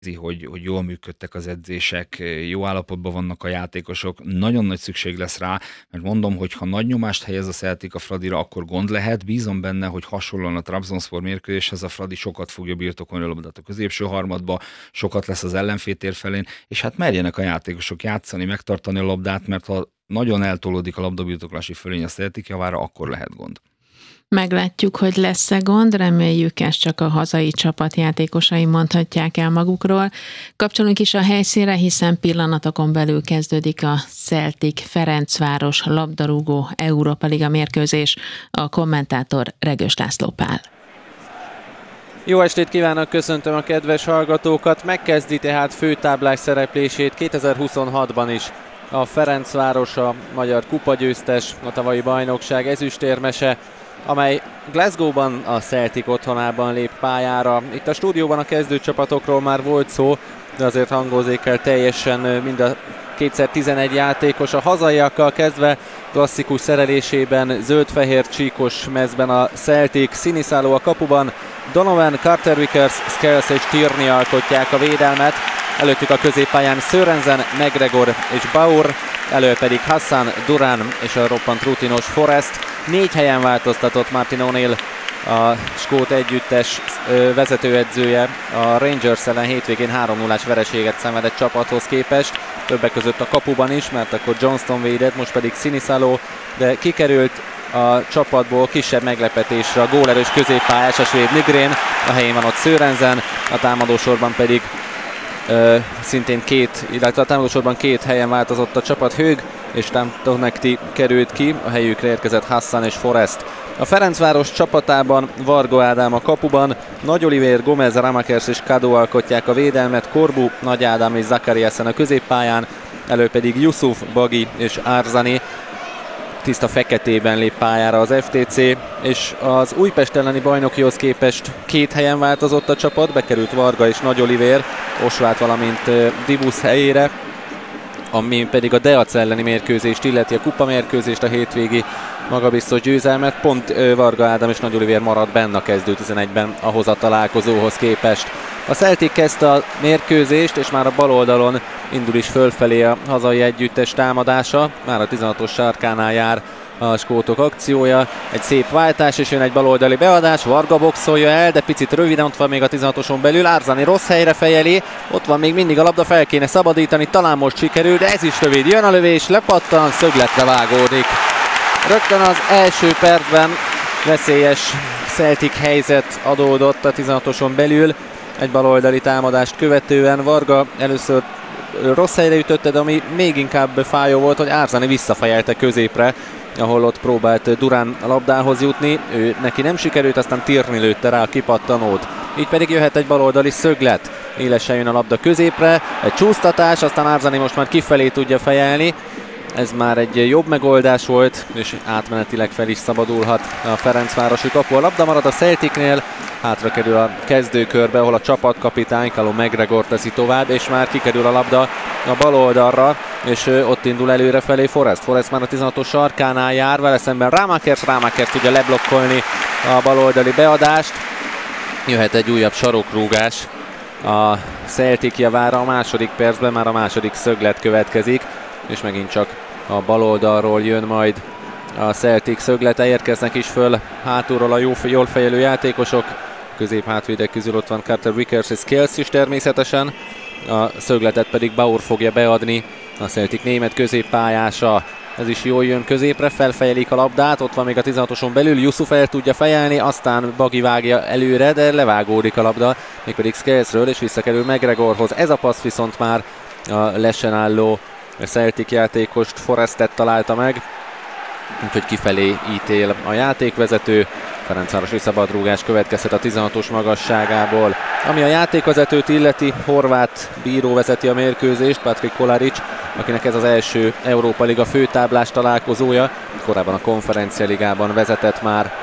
hogy jól működtek az edzések, jó állapotban vannak a játékosok. Nagyon nagy szükség lesz rá, mert mondom, hogy ha nagy nyomást helyez a Celtic a Fradira, akkor gond lehet. Bízom benne, hogy hasonlóan a Trabzonspor mérkőzéshez a Fradi sokat fogja birtokolni a labdát a középső harmadba, sokat lesz az ellenféltér felén, és hát merjenek a játékosok játszani, megtartani a labdát, mert ha nagyon eltolódik a labdabirtoklási fölény a Celtic javára, akkor lehet gond. Meglátjuk, hogy lesz-e gond, reméljük, ezt csak a hazai csapat játékosai mondhatják el magukról. Kapcsolunk is a helyszínre, hiszen pillanatokon belül kezdődik a Celtic Ferencváros labdarúgó Európa Liga mérkőzés. A kommentátor Regős László Pál. Jó estét kívánok, köszöntöm a kedves hallgatókat. Megkezdi tehát főtáblás szereplését 2026-ban is a Ferencváros, a magyar kupagyőztes, a tavalyi bajnokság ezüstérmese, amely Glasgow-ban a Celtic otthonában lép pályára. Itt a stúdióban a kezdőcsapatokról már volt szó, de azért hangozzék el teljesen mind a 2x11 játékos. A hazaiakkal kezdve klasszikus szerelésében, zöld-fehér csíkos mezben a Celtic, színiszáló a kapuban, Donovan, Carter Vickers, Scales és Tierney alkotják a védelmet, előttük a középpályán Sørensen, McGregor és Bauer, elő pedig Hassan, Duran és a roppant rutinos Forrest. 4 helyen változtatott Martin O'Neill, a skót együttes vezetőedzője a Rangers ellen hétvégén 3-0-ás vereséget szenvedett csapathoz képest, többek között a kapuban is, mert akkor Johnston védett, most pedig Sinisalo, de kikerült a csapatból kisebb meglepetésre a gólerős középpályás, a svéd Nygren, a helyén van ott Sørensen, a támadósorban pedig szintén illetve a támadósorban 2 helyen változott a csapat, Hög és Tonekti került ki, a helyükre érkezett Hassan és Forrest. A Ferencváros csapatában Varga Ádám a kapuban, Nagy Olivér, Gomez, Ramakers és Kado alkotják a védelmet, Korbu, Nagy Ádám és Zakariasen a középpályán, elő pedig Yusuf, Bagi és Arzani. Tiszta feketében lép pályára az FTC, és az Újpest elleni bajnokihoz képest 2 helyen változott a csapat, bekerült Varga és Nagy Olivér, Osvát, valamint Dibusz helyére, ami pedig a Deac elleni mérkőzést illeti, a kupamérkőzést, a hétvégi magabiztos győzelmet. Pont Varga Ádám és Nagy Olivér maradt benne a kezdő 11-ben ahhoz a találkozóhoz képest. A Celtic kezdte a mérkőzést, és már a bal oldalon indul is fölfelé a hazai együttes támadása. Már a 16-os sarkánál jár a skótok akciója. Egy szép váltás, és jön egy baloldali beadás. Varga boxolja el, de picit röviden, ott van még a 16-oson belül. Arzani rossz helyre fejeli, ott van még mindig a labda, fel kéne szabadítani, talán most sikerül, de ez is rövid. Jön a lövés, lepattan, szögletre vágódik. Rögtön az első percben veszélyes Celtic helyzet adódott a 16-oson belül. Egy baloldali támadást követően Varga először rossz helyre ütötte, de ami még inkább fájó volt, hogy Arzani visszafejelte középre, ahol ott próbált Durán a labdához jutni, neki nem sikerült, aztán Tierney lőtte rá a kipattanót. Így pedig jöhet egy baloldali szöglet, élesen jön a labda középre, egy csúsztatás, aztán Arzani most már kifelé tudja fejelni. Ez már egy jobb megoldás volt, és átmenetileg fel is szabadulhat a Ferencvárosi kapu. A labda marad a Celticnél, hátra kerül a kezdőkörbe, ahol a csapatkapitány Callum McGregor teszi tovább, és már kikerül a labda a bal oldalra, és ott indul előre felé Forrest. Forrest már a 16-os sarkánál jár, vele szemben Ramakers tudja leblokkolni a baloldali beadást. Jöhet egy újabb sarokrúgás a Celtic javára, a második percben már a második szöglet következik, és megint csak a bal oldalról jön majd a Celtic szöglete, érkeznek is föl hátulról a jól fejelő játékosok, középhátvédek közül ott van Carter Vickers és Scales is természetesen, a szögletet pedig Bauer fogja beadni, a Celtic német középpályása, ez is jól jön középre, felfejelik a labdát, ott van még a 16-oson belül, Yusuf el tudja fejelni, aztán Bagi vágja előre, de levágódik a labda, mégpedig Scalesről, és visszakerül McGregorhoz. Ez a passz viszont már a lesen álló Celtic játékost, Forrestet találta meg, úgyhogy kifelé ítél a játékvezető. Ferencvárosi szabadrúgás következhet a 16-os magasságából. Ami a játékvezetőt illeti, horvát bíró vezeti a mérkőzést, Patrik Kolaric, akinek ez az első Európa Liga főtáblás találkozója. Korábban a Konferencia Ligában vezetett már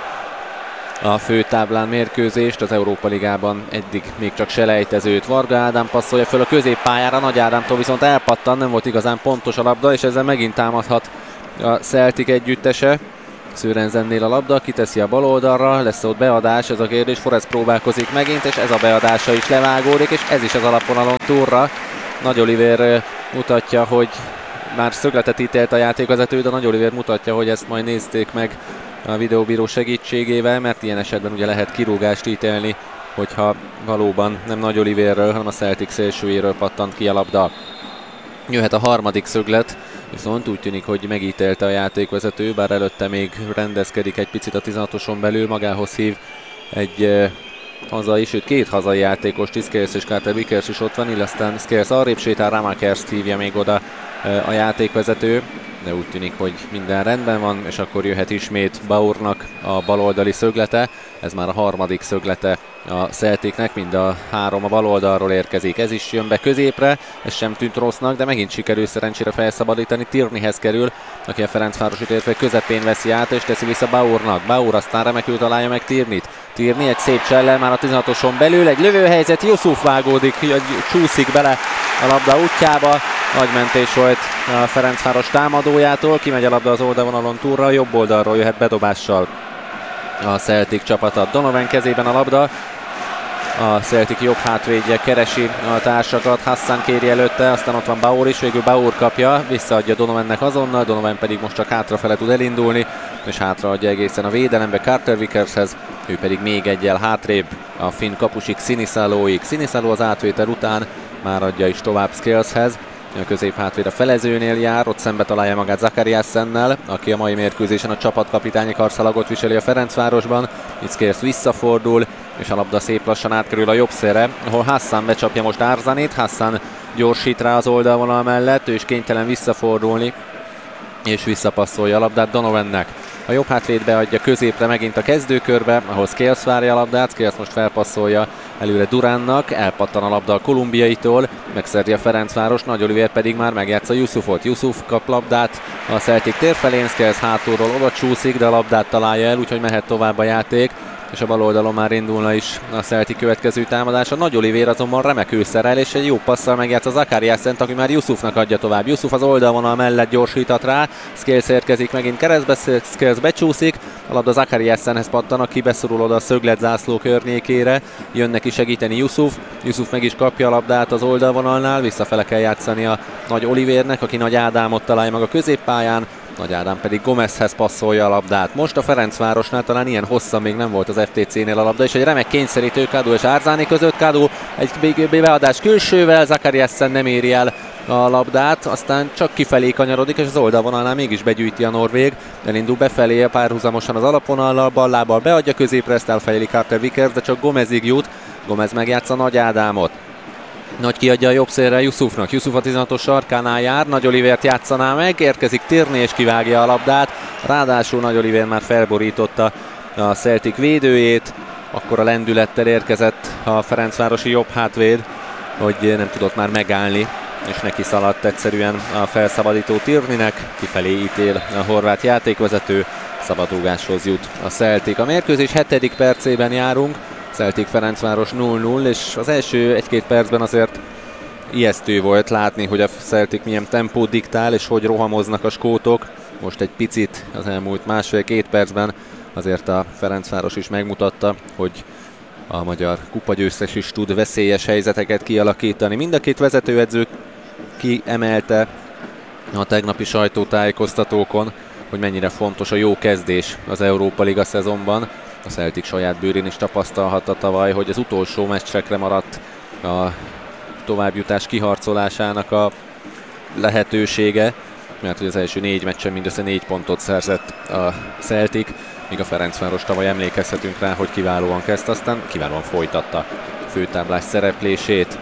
a főtáblán mérkőzést, az Európa Ligában eddig még csak selejtezőt. Varga Ádám passzolja föl a középpályára, Nagy Ádámtól viszont elpattan, nem volt igazán pontos a labda, és ezzel megint támadhat a Celtic együttese. Sörensennél a labda, kiteszi a bal oldalra, lesz ott beadás, ez a kérdés, Forrest próbálkozik megint, és ez a beadása is levágódik, és ez is az alapvonalon túlra. Nagy Oliver mutatja, hogy már szögletet ítélt a játékvezető, de Nagy Oliver mutatja, hogy ezt majd nézték meg a videóbíró segítségével, mert ilyen esetben ugye lehet kirúgást ítélni, hogyha valóban nem Nagy Oliverről, hanem a Celtic szélsőjéről pattant ki a labda. Jöhet a harmadik szöglet, viszont úgy tűnik, hogy megítélte a játékvezető, bár előtte még rendezkedik egy picit a 16-oson belül, magához hív egy hazai, sőt két hazai játékos, Scales és Carter Vickers is ott van, illetve Scales arrébb sétál, Ramakers hívja még oda a játékvezető, de úgy tűnik, hogy minden rendben van, és akkor jöhet ismét Bauernak a baloldali szöglete, ez már a harmadik szöglete a Celticnek, mind a három a baloldalról érkezik, ez is jön be középre, ez sem tűnt rossznak, de megint sikerül szerencsére felszabadítani, Tierneyhez kerül, aki a Ferencvárosi térfél közepén veszi át, és teszi vissza Bauernak, Bauer aztán remekül találja meg Tierneyt, Tierney egy szép csellel már a 16-oson belül, egy lövőhelyzet, Yusuf vágódik, csúszik bele a labda útjába, nagy mentés volt a Ferencváros támadójától, kimegy a labda az oldalvonalon túlra, a jobb oldalról jöhet bedobással a Celtic csapata. Donovan kezében a labda, a Celtic jobb hátvédje keresi a társakat, Hassan kéri előtte, aztán ott van Bauer is, végül Bauer kapja, visszaadja Donovannek azonnal, Donovan pedig most csak hátrafele tud elindulni, és hátraadja egészen a védelembe Carter Vickershez, ő pedig még egyel hátrébb a finn kapusig Sinisaloig. Sinisalo az átvétel után már adja is tovább Scaleshez, a középhátvéd a felezőnél jár, ott szembe találja magát Zakariassennel, aki a mai mérkőzésen a csapatkapitányi karszalagot viseli a Ferencvárosban. Itt Scales visszafordul, és a labda szép lassan átkerül a jobb szélre, ahol Hassan becsapja most Arzanit, Hassan gyorsít rá az oldalvonal mellett, ő is kénytelen visszafordulni, és visszapasszolja a labdát Donovannek. A jobb hátvéd beadja középre megint a kezdőkörbe, ahol Scales várja a labdát, Scales most felpasszolja előre Duránnak, elpattan a labda a kolumbiaitól, megszerzi a Ferencváros, Nagy Oliver pedig már megjátsza Yusufot. Yusuf kap labdát a Celtic tér felén, Scales hátulról oda csúszik, de a labdát találja el, úgyhogy mehet tovább a játék, és a bal oldalon már indulna is a Celtic következő támadása. Nagy Oliver azonban remekül szerel, és egy jó passzal megjátsza Zakariassent, aki már Yusufnak adja tovább. Yusuf az oldalvonal mellett gyorsítat rá, Scales érkezik megint keresztbe, Scales becsúszik, a labda Zakariassenhez pattan, aki beszorul oda a szöglet zászló környékére, jön neki segíteni Yusuf meg is kapja a labdát az oldalvonalnál, visszafele kell játszani a Nagy Olivernek, aki Nagy Ádámot találja meg a középpályán, Nagy Ádám pedig Gomezhez passzolja a labdát. Most a Ferencvárosnál talán ilyen hosszan még nem volt az FTC-nél a labda, és egy remek kényszerítő Kadu és Arzani között. Kadu egy beadás külsővel, Zakariassen nem éri el a labdát, aztán csak kifelé kanyarodik, és az oldalvonalnál mégis begyűjti a norvég. Elindul befelé párhuzamosan az alapvonallal, bal lábbal beadja középre, ezt elfejeli Carter Vickers, de csak Gomezig jut. Gomez megjátsza Nagy Ádámot. Nagy kiadja a jobb szélre Yusufnak. Yusuf a 16-os sarkánál jár, Nagy Olivert játszaná meg, érkezik Tierney és kivágja a labdát. Ráadásul Nagy Oliver már felborította a Celtic védőjét, akkor a lendülettel érkezett a ferencvárosi jobb hátvéd, hogy nem tudott már megállni, és neki szaladt egyszerűen a felszabadító Tierneynek, kifelé ítél a horvát játékvezető, szabadrúgáshoz jut a Celtic. A mérkőzés 7. percében járunk, Celtic Ferencváros 0-0, és az első 1-2 percben azért ijesztő volt látni, hogy a Celtic milyen tempót diktál, és hogy rohamoznak a skótok. Most egy picit az elmúlt másfél-két percben azért a Ferencváros is megmutatta, hogy a magyar kupagyőztes is tud veszélyes helyzeteket kialakítani. Mind a két vezetőedző kiemelte a tegnapi sajtótájékoztatókon, hogy mennyire fontos a jó kezdés az Európa Liga szezonban. A Celtic saját bőrén is tapasztalhatta tavaly, hogy az utolsó meccsekre maradt a továbbjutás kiharcolásának a lehetősége, mert hogy az első 4 meccsen mindössze 4 pontot szerzett a Celtic, míg a Ferencváros tavaly emlékezhetünk rá, hogy kiválóan kezdte, aztán kiválóan folytatta főtáblás szereplését.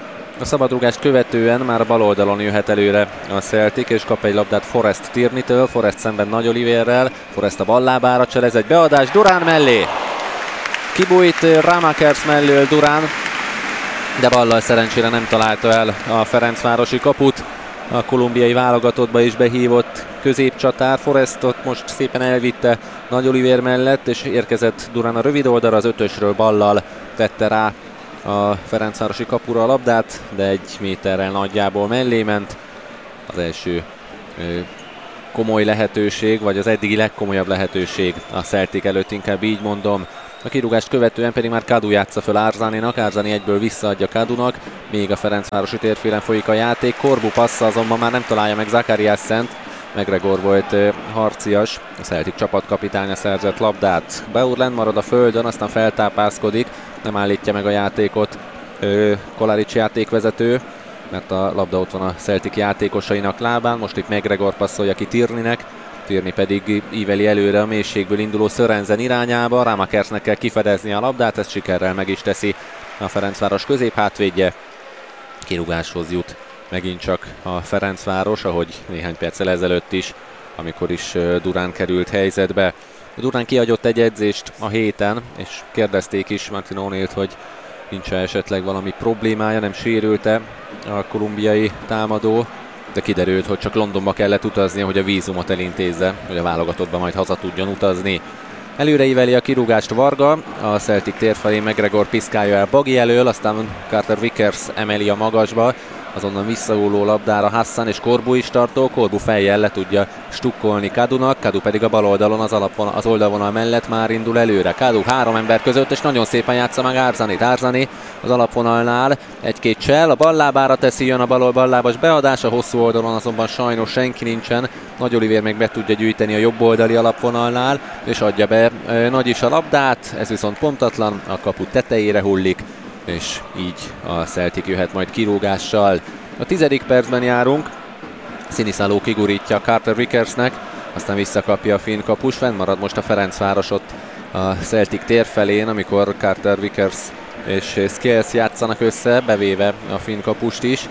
A szabadrúgást követően már a bal oldalon jöhet előre a Celtic, és kap egy labdát Forrest Tierneytől, Forrest szemben Nagy Oliverrel, Forrest a ballábára cselez, egy beadás Durán mellé. Kibújt Ramakers mellől Durán, de ballal szerencsére nem találta el a ferencvárosi kaput. A kolumbiai válogatottba is behívott középcsatár, Forrestot most szépen elvitte Nagy Oliver mellett, és érkezett Durán a rövid oldalra, az 5-ösről ballal tette rá a ferencvárosi kapura a labdát, de 1 méterrel nagyjából mellé ment. Az első komoly lehetőség, vagy az eddigi legkomolyabb lehetőség a Celtic előtt, inkább így mondom. A kirúgást követően pedig már Kadu játsza föl Arzaninak, Arzani egyből visszaadja Kadunak, még a Ferencvárosi térfélen folyik a játék. Corbu passza azonban már nem találja meg Zakariassent, McGregor volt harcias, a Celtic csapatkapitánya szerzett labdát. Bauer lenn marad a földön, aztán feltápászkodik, nem állítja meg a játékot Kolaric játékvezető, mert a labda ott van a Celtic játékosainak lábán. Most itt McGregor passzolja ki Tierneynek, Tierney pedig íveli előre a mélységből induló Sörensen irányába. Ramakersnek kell kifedezni a labdát, ezt sikerrel meg is teszi a Ferencváros középhátvédje. Kirúgáshoz jut megint csak a Ferencváros, ahogy néhány perccel ezelőtt is, amikor is Durán került helyzetbe. Durán kiadott egy edzést a héten, és kérdezték is Martin O'Neilt, hogy nincs esetleg valami problémája, nem sérült-e a kolumbiai támadó, de kiderült, hogy csak Londonba kellett utaznia, hogy a vízumot elintézze, hogy a válogatottba majd haza tudjon utazni. Előreíveli a kirúgást Varga, a Celtic tér felé McGregor piszkálja el Bagi elől, aztán Carter Vickers emeli a magasba, azonnan visszahulló labdára Hassan és Corbu is tartó. Corbu fejjel le tudja stukkolni Kadunak, Kadu pedig a bal oldalon az oldalvonal mellett már indul előre. Kadu 3 ember között, és nagyon szépen játsza meg Arzanit. Arzani az alapvonalnál egy-két csel, a ballábára teszi, jön a ballábas beadás, a hosszú oldalon azonban sajnos senki nincsen. Nagy Olivér még be tudja gyűjteni a jobb oldali alapvonalnál, és adja be Nagy is a labdát, ez viszont pontatlan, a kapu tetejére hullik, és így a Celtic jöhet majd kirúgással. A 10. percben járunk, Sinisalo kigurítja Carter Vickersnek, aztán visszakapja a finn kapus, fennmarad most a Ferencváros ott a Celtic tér felén, amikor Carter Vickers és Scales játszanak össze, bevéve a finn kapust is,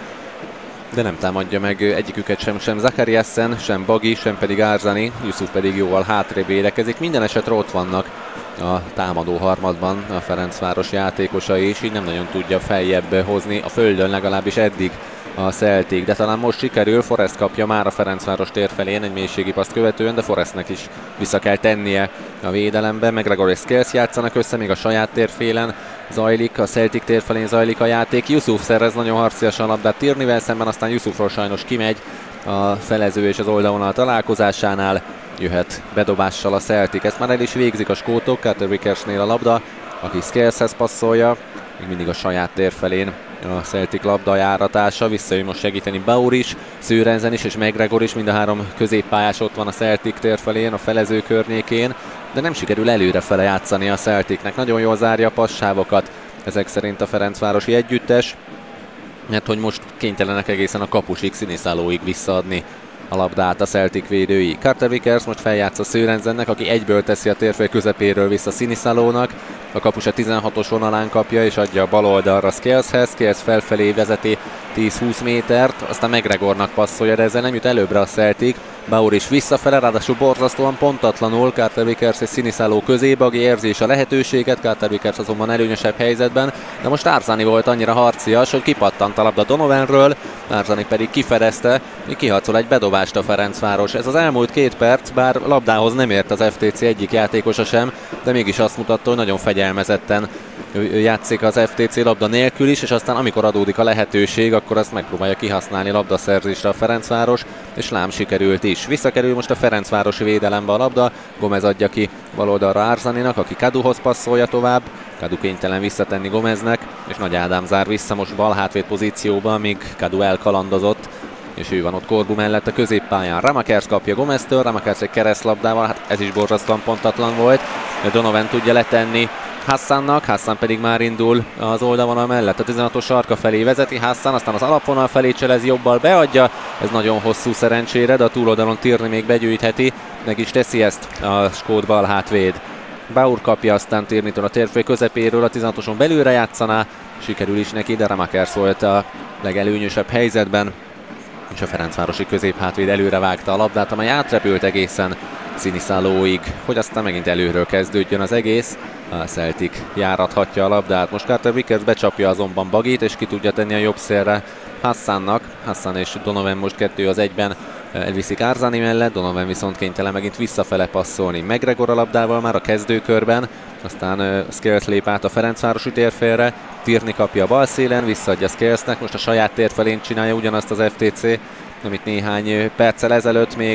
de nem támadja meg egyiküket sem Zakariassen, sem Bagi, sem pedig Arzani, Yusuf pedig jóval hátrébb védekezik. Minden esetre ott vannak a támadó harmadban a Ferencváros játékosai is, így nem nagyon tudja feljebb hozni a földön, legalábbis eddig a Celtic, de talán most sikerül. Forrest kapja már a Ferencváros tér felén egy mélységi paszt követően, de Forrestnek is vissza kell tennie a védelembe. McGregor és Scales játszanak össze, még a saját térfélen zajlik, a Celtic tér felén zajlik a játék. Yusuf szerez nagyon harciasan a labdát Tierneyvel szemben, aztán Yusufról sajnos kimegy a felező és az oldalvonal találkozásánál. Jöhet bedobással a Celtic, ezt már el is végzik a skótok, Carter Vickersnél a labda, aki Scaleshez passzolja, még mindig a saját tér felén a Celtic labda járatása, visszajön most segíteni Bauer is, Sörensen is és McGregor is, mind a 3 középpályás ott van a Celtic tér felén, a felező környékén, de nem sikerül előrefele játszani a Celticnek, nagyon jól zárja a passávokat ezek szerint a ferencvárosi együttes, mert hogy most kénytelenek egészen a kapusig, Sinisalóig visszaadni a labdát a Celtic védői. Carter Vickers most feljátsz a Sörensennek, aki egyből teszi a térfél közepéről vissza Sinisalónak. A kapus a 16-os vonalán kapja és adja a bal oldalra Scaleshez. Scales felfelé vezeti 10-20 métert, aztán McGregornak passzolja, de ezzel nem jut előbbre a Celtic. Bauer is visszafele, ráadásul borzasztóan pontatlanul Carter Vickers és Sinisaló közé, Bagi érzi is a lehetőséget, Carter Vickers azonban előnyösebb helyzetben, de most Arzani volt annyira harcias, hogy kipattant a labda Donovanről, Arzani pedig kifedezte, kiharcol egy bedobást a Ferencváros. Ez az elmúlt 2 perc, bár labdához nem ért az FTC egyik játékosa sem, de mégis azt mutatta, hogy nagyon fegyelmezetten játszik az FTC labda nélkül is, és aztán amikor adódik a lehetőség, akkor azt megpróbálja kihasználni labdaszerzésre a Ferencváros, és lám sikerült is. Visszakerül most a ferencvárosi védelembe a labda, Gomez adja ki baloldalra Arzaninak, aki Kaduhoz passzolja tovább, Kadu kénytelen visszatenni Gomeznek, és Nagy Ádám zár vissza most bal hátvéd pozícióba, míg Kadu elkalandozott, és ő van ott Corbu mellett a középpályán. Ramakers kapja Gomeztől, Ramakers egy keresztlabdával, hát ez is borzasztóan pontatlan volt, Donovan tudja letenni Hassannak, Hassan pedig már indul az oldalvonal mellett, a 16-os sarka felé vezeti Hassan, aztán az alapvonal felé cselezi, jobbal beadja, ez nagyon hosszú szerencsére, de a túloldalon Tierney még begyűjtheti, meg is teszi ezt a skót bal hátvéd. Bauer kapja aztán Tierneytől a térfél közepéről, a 16-oson belülre játszaná, sikerül is neki, de Ramakers volt a legelőnyösebb helyzetben, és a ferencvárosi középhátvéd előre vágta a labdát, amely átrepült egészen Sinisalóig, hogy aztán megint előről kezdődjön az egész. A Celtic járathatja a labdát. Most Carter Vickers becsapja azonban Bagit, és ki tudja tenni a jobb szélre Hassannak. Hassan és Donovan most 2-1-ben elviszik Arzani mellett, Donovan viszont kénytelen megint visszafele passzolni. McGregor a labdával már a kezdőkörben, aztán Scales lép át a ferencvárosi térfélre, Tierney kapja a bal szélen, visszaadja Scalesnek, most a saját térfelén csinálja ugyanazt az FTC, amit néhány perccel ezelőtt még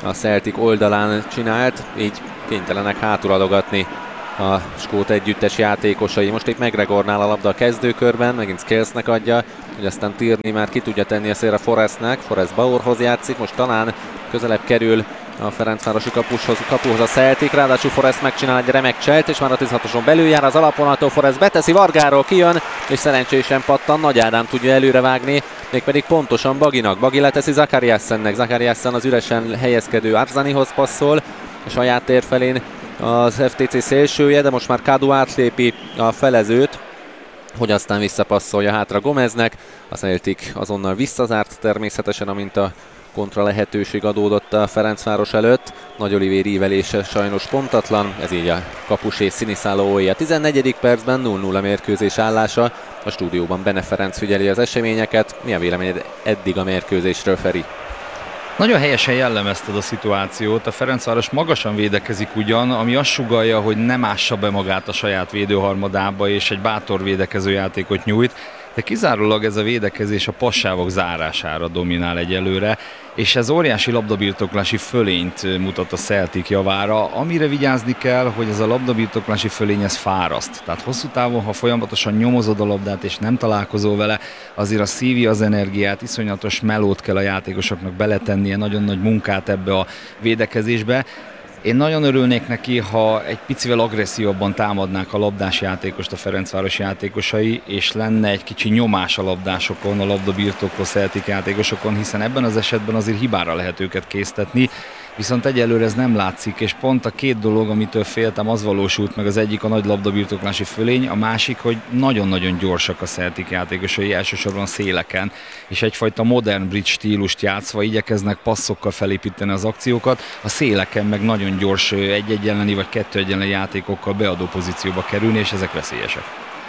a Celtic oldalán csinált, így kénytelenek hátuladogatni a skót együttes játékosai. Most itt McGregornál a labda a kezdőkörben, megint Scalesnek adja, hogy aztán Tierney már ki tudja tenni a szélre Forrestnek. Forrest Bauerhoz játszik, most talán közelebb kerül a Ferencvárosi kapuhoz a Celtic, ráadásul Forrest megcsinál egy remek cselt, és már a 16-oson belül jár az alapvonattól, Forrest beteszi, Vargáról kijön, és szerencsésen pattan, Nagy Ádám tudja előre vágni, mégpedig pontosan Baginak. Bagi leteszi Zakariassennek, Zakariassen az üresen helyezkedő Arzanihoz passzol, a saját tér felén az FTC szélsője, de most már Kadu átlépi a felezőt, hogy aztán visszapasszolja hátra Gomeznek. A Celtic azonnal visszazárt természetesen, amint a kontra lehetőség adódott a Ferencváros előtt. Nagy Olivér ívelése sajnos pontatlan, ez így a kapus és Sziniszálói. A 14. percben 0-0 a mérkőzés állása. A stúdióban Bene Ferenc figyeli az eseményeket. Mi a véleményed eddig a mérkőzésről, Feri? Nagyon helyesen jellemezted a szituációt. A Ferencváros magasan védekezik ugyan, ami azt sugallja, hogy nem ássa be magát a saját védőharmadába, és egy bátor védekező játékot nyújt, de kizárólag ez a védekezés a passávok zárására dominál egyelőre, és ez óriási labdabirtoklási fölényt mutat a Celtic javára. Amire vigyázni kell, hogy ez a labdabirtoklási fölény ez fáraszt. Tehát hosszú távon, ha folyamatosan nyomozod a labdát és nem találkozol vele, azért a szívi az energiát, iszonyatos melót kell a játékosoknak beletennie, nagyon nagy munkát ebbe a védekezésbe. Én nagyon örülnék neki, ha egy picivel agresszívabban támadnák a labdás játékost a Ferencváros játékosai, és lenne egy kicsi nyomás a labdásokon, a labdabirtokló Celtic játékosokon, hiszen ebben az esetben azért hibára lehet őket késztetni, viszont egyelőre ez nem látszik, és pont a két dolog, amitől féltem, az valósult meg. Az egyik a nagy labdabirtoklási fölény, a másik, hogy nagyon-nagyon gyorsak a Celtic játékosai, elsősorban széleken, és egyfajta modern bridge stílust játszva igyekeznek passzokkal felépíteni az akciókat, a széleken meg nagyon gyors egy-egy elleni vagy kettő elleni játékokkal beadó pozícióba kerülni, és ezek veszélyesek.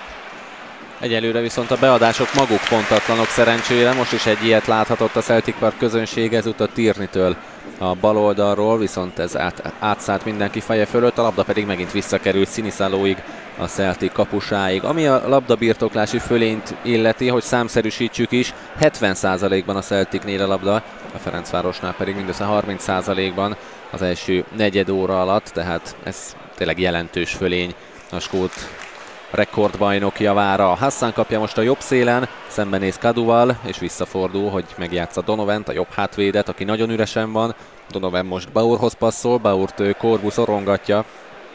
Egyelőre viszont a beadások maguk pontatlanok szerencsére, most is egy ilyet láthatott a Celtic Park közönség, ezúttal Tierneytől a bal oldalról, viszont ez átszállt mindenki feje fölött, a labda pedig megint visszakerült Sziniszálóig, a Celtic kapusáig. Ami a labdabirtoklási fölényt illeti, hogy számszerűsítsük is, 70%-ban a Celticnél a labda, a Ferencvárosnál pedig mindössze 30%-ban az első negyed óra alatt, tehát ez tényleg jelentős fölény a skót rekordbajnok javára. Hassan kapja most a jobb szélen, szembenéz Kaduval, és visszafordul, hogy megjátsza Donovant, a jobb hátvédet, aki nagyon üresen van. Donovan most Bauerhoz passzol, Bauert Korbu szorongatja,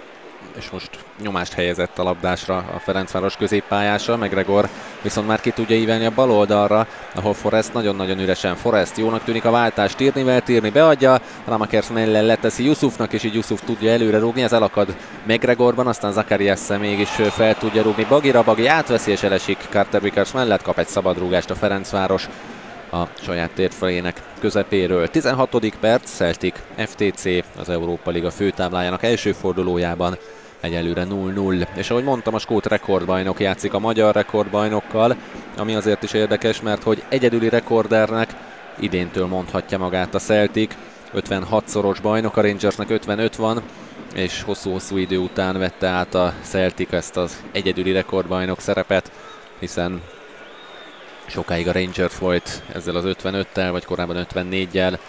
és most nyomást helyezett a labdásra a Ferencváros középpályása. McGregor viszont már ki tudja ívelni a bal oldalra, ahol Forrest nagyon-nagyon üresen. Forrest jónak tűnik a váltás Tierneyvel, Tierney beadja, Ramakers mellett leteszi Yusufnak, és így Yusuf tudja előre rúgni, ez elakad McGregorban, aztán Zakariassen mégis fel tudja rúgni Bagira, Bagi átveszi és elesik Carter Vickers mellett, kap egy szabadrúgást a Ferencváros a saját térfelének közepéről. 16. perc, Celtic FTC az Európa Liga főtáblájának első fordulójában egyelőre 0-0. És ahogy mondtam, a skót rekordbajnok játszik a magyar rekordbajnokkal, ami azért is érdekes, mert hogy egyedüli rekordernek idéntől mondhatja magát a Celtic. 56-szoros bajnok, a Rangersnek 55 van, és hosszú-hosszú idő után vette át a Celtic ezt az egyedüli rekordbajnok szerepet, hiszen sokáig a Rangers volt ezzel az 55-tel, vagy korábban 54-jel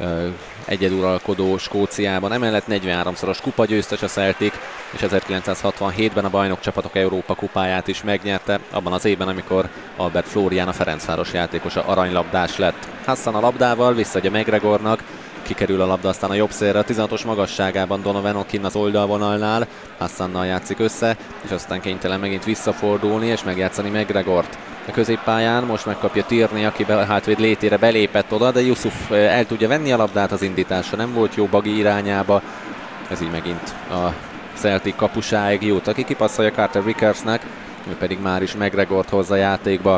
egyeduralkodó Skóciában. Emellett 43-szoros kupagyőztes a Celtic, és 1967-ben a bajnokcsapatok Európa kupáját is megnyerte, abban az évben, amikor Albert Flórián, a Ferencváros játékosa aranylabdás lett. Hassan a labdával visszaadja McGregornak, kikerül a labda aztán a jobb szélre, a 16-os magasságában Donovan Okin az oldalvonalnál, Hassannal játszik össze, és aztán kénytelen megint visszafordulni és megjátszani McGregort. A középpályán most megkapja Tierney, aki a hátvéd létére belépett oda, de Yusuf el tudja venni a labdát, az indítása nem volt jó Bagi irányába, ez így megint a Celtic kapusáig jut, aki kipasszolja Carter Vickersnek, ő pedig már is McGregort hozza játékba.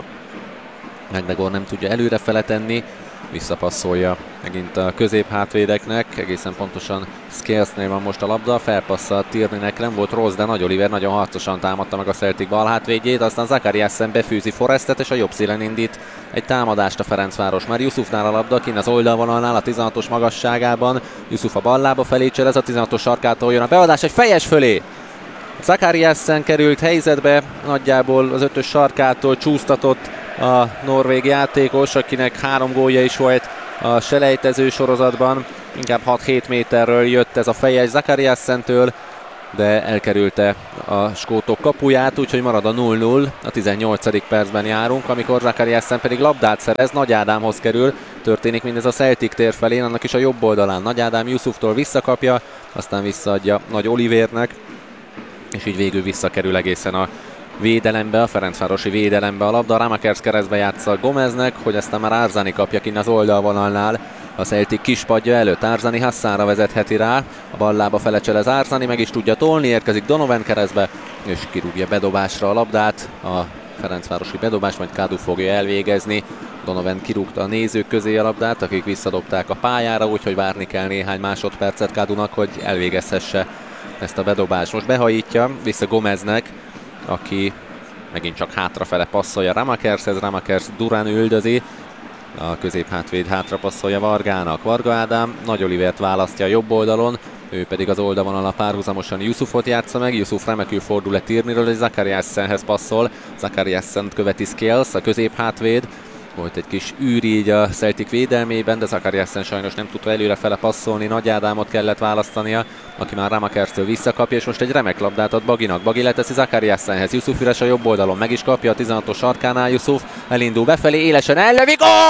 McGregor nem tudja előrefele tenni, visszapasszolja megint a középhátvédeknek, egészen pontosan Scalesnél van most a labda, felpassza Tierneynek, nem volt rossz, de Nagy Oliver nagyon harcosan támadta meg a Celtic balhátvédjét, aztán Zakariassen befűzi Forrestet, és a jobb szélen indít egy támadást a Ferencváros. Már Yusufnál a labda, kint az oldalvonalnál, a 16-os magasságában, Yusuf a ballába felé cselez, a 16-os sarkától jön a beadás, egy fejes fölé! Zakariassen került helyzetbe, nagyjából az 5-ös sarkától csúsztatott a norvég játékos, akinek 3 gólja is volt a selejtező sorozatban, inkább 6-7 méterről jött ez a fejes Zakariassentől, de elkerülte a skótok kapuját, úgyhogy marad a 0-0. A 18. percben járunk, amikor Zakariassen pedig labdát szerez, Nagy Ádámhoz kerül. Történik mindez a Celtic tér felén, annak is a jobb oldalán. Nagy Ádám Yusuftól visszakapja, aztán visszaadja Nagy Olivérnek, és így végül visszakerül egészen a védelembe, a ferencvárosi védelembe a labda. Ramakers keresztbe játsza Gomeznek, hogy aztán már Arzani kapja ki az oldalvonalnál. A Celtic kispadja előtt, Arzani Hassanra vezetheti rá, a ballába felecselez Arzani, meg is tudja tolni, érkezik Donovan keresztbe, és kirúgja bedobásra a labdát. A ferencvárosi bedobás, majd Kadu fogja elvégezni. Donovan kirúgta a nézők közé a labdát, akik visszadobták a pályára, úgyhogy várni kell néhány másodpercet Kadunak, hogy elvégezhesse ezt a bedobást. Most behajítja vissza Gomeznek, aki megint csak hátrafele passzolja Ramakershez, Ramakers durán üldözi, a középhátvéd hátrapasszolja Vargának. Varga Ádám Nagy Olivért választja a jobb oldalon, ő pedig az oldalvonalon párhuzamosan Yusufot játsza meg. Yusuf remekül fordul le Tierneyről, és Zakariassenhez passzol. Zakariassent követi Scales, a középhátvéd. Volt egy kis űr így a Celtic védelmében, de Zakariassen sajnos nem tudta előrefele passzolni. Nagy Ádámot kellett választania, aki már Ramakerstől visszakapja, és most egy remek labdát ad Baginak. Bagi leteszi Zakariassenhez, Yusuf üres a jobb oldalon, meg is kapja a 16-os sarkánál. Yusuf elindul befelé, élesen ellövi,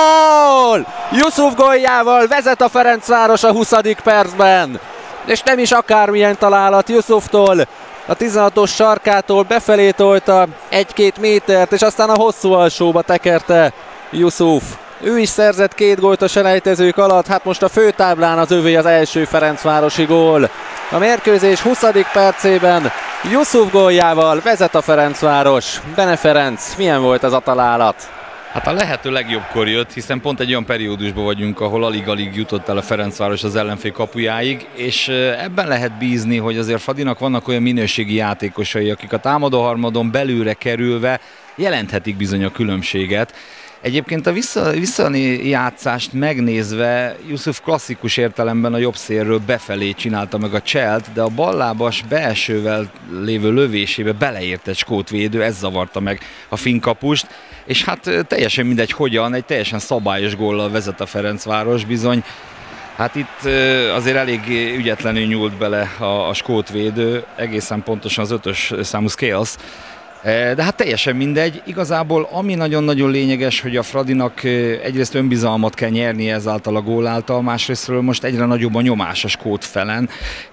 gól! Yusuf góljával vezet a Ferencváros a 20. percben, és nem is akármilyen találat Yusuftól. A 16-os sarkától befelé tolta 1-2 métert, és aztán a hosszú alsóba tekerte Yusuf. Ő is szerzett 2 gólt a selejtezők alatt, hát most a főtáblán az övé az első ferencvárosi gól. A mérkőzés 20. percében Yusuf góljával vezet a Ferencváros. Bene Ferenc, milyen volt ez a találat? Hát a lehető legjobbkor jött, hiszen pont egy olyan periódusban vagyunk, ahol alig-alig jutott el a Ferencváros az ellenfél kapujáig, és ebben lehet bízni, hogy azért Fradinak vannak olyan minőségi játékosai, akik a támadó harmadon belülre kerülve jelenthetik bizony a különbséget. Egyébként a visszajátszást megnézve Yusuf klasszikus értelemben a jobb szélről befelé csinálta meg a cselt, de a ballábas belsővel lévő lövésébe beleért egy skót védő, ez zavarta meg a finn kapust, és hát teljesen mindegy hogyan, egy teljesen szabályos góllal vezet a Ferencváros bizony. Hát itt azért elég ügyetlenül nyúlt bele a skót védő, egészen pontosan az 5-ös számú Scales. De hát teljesen mindegy. Igazából ami nagyon-nagyon lényeges, hogy a Fradinak egyrészt önbizalmat kell nyernie ezáltal a gól által, másrésztről most egyre nagyobb a nyomás a skót felen,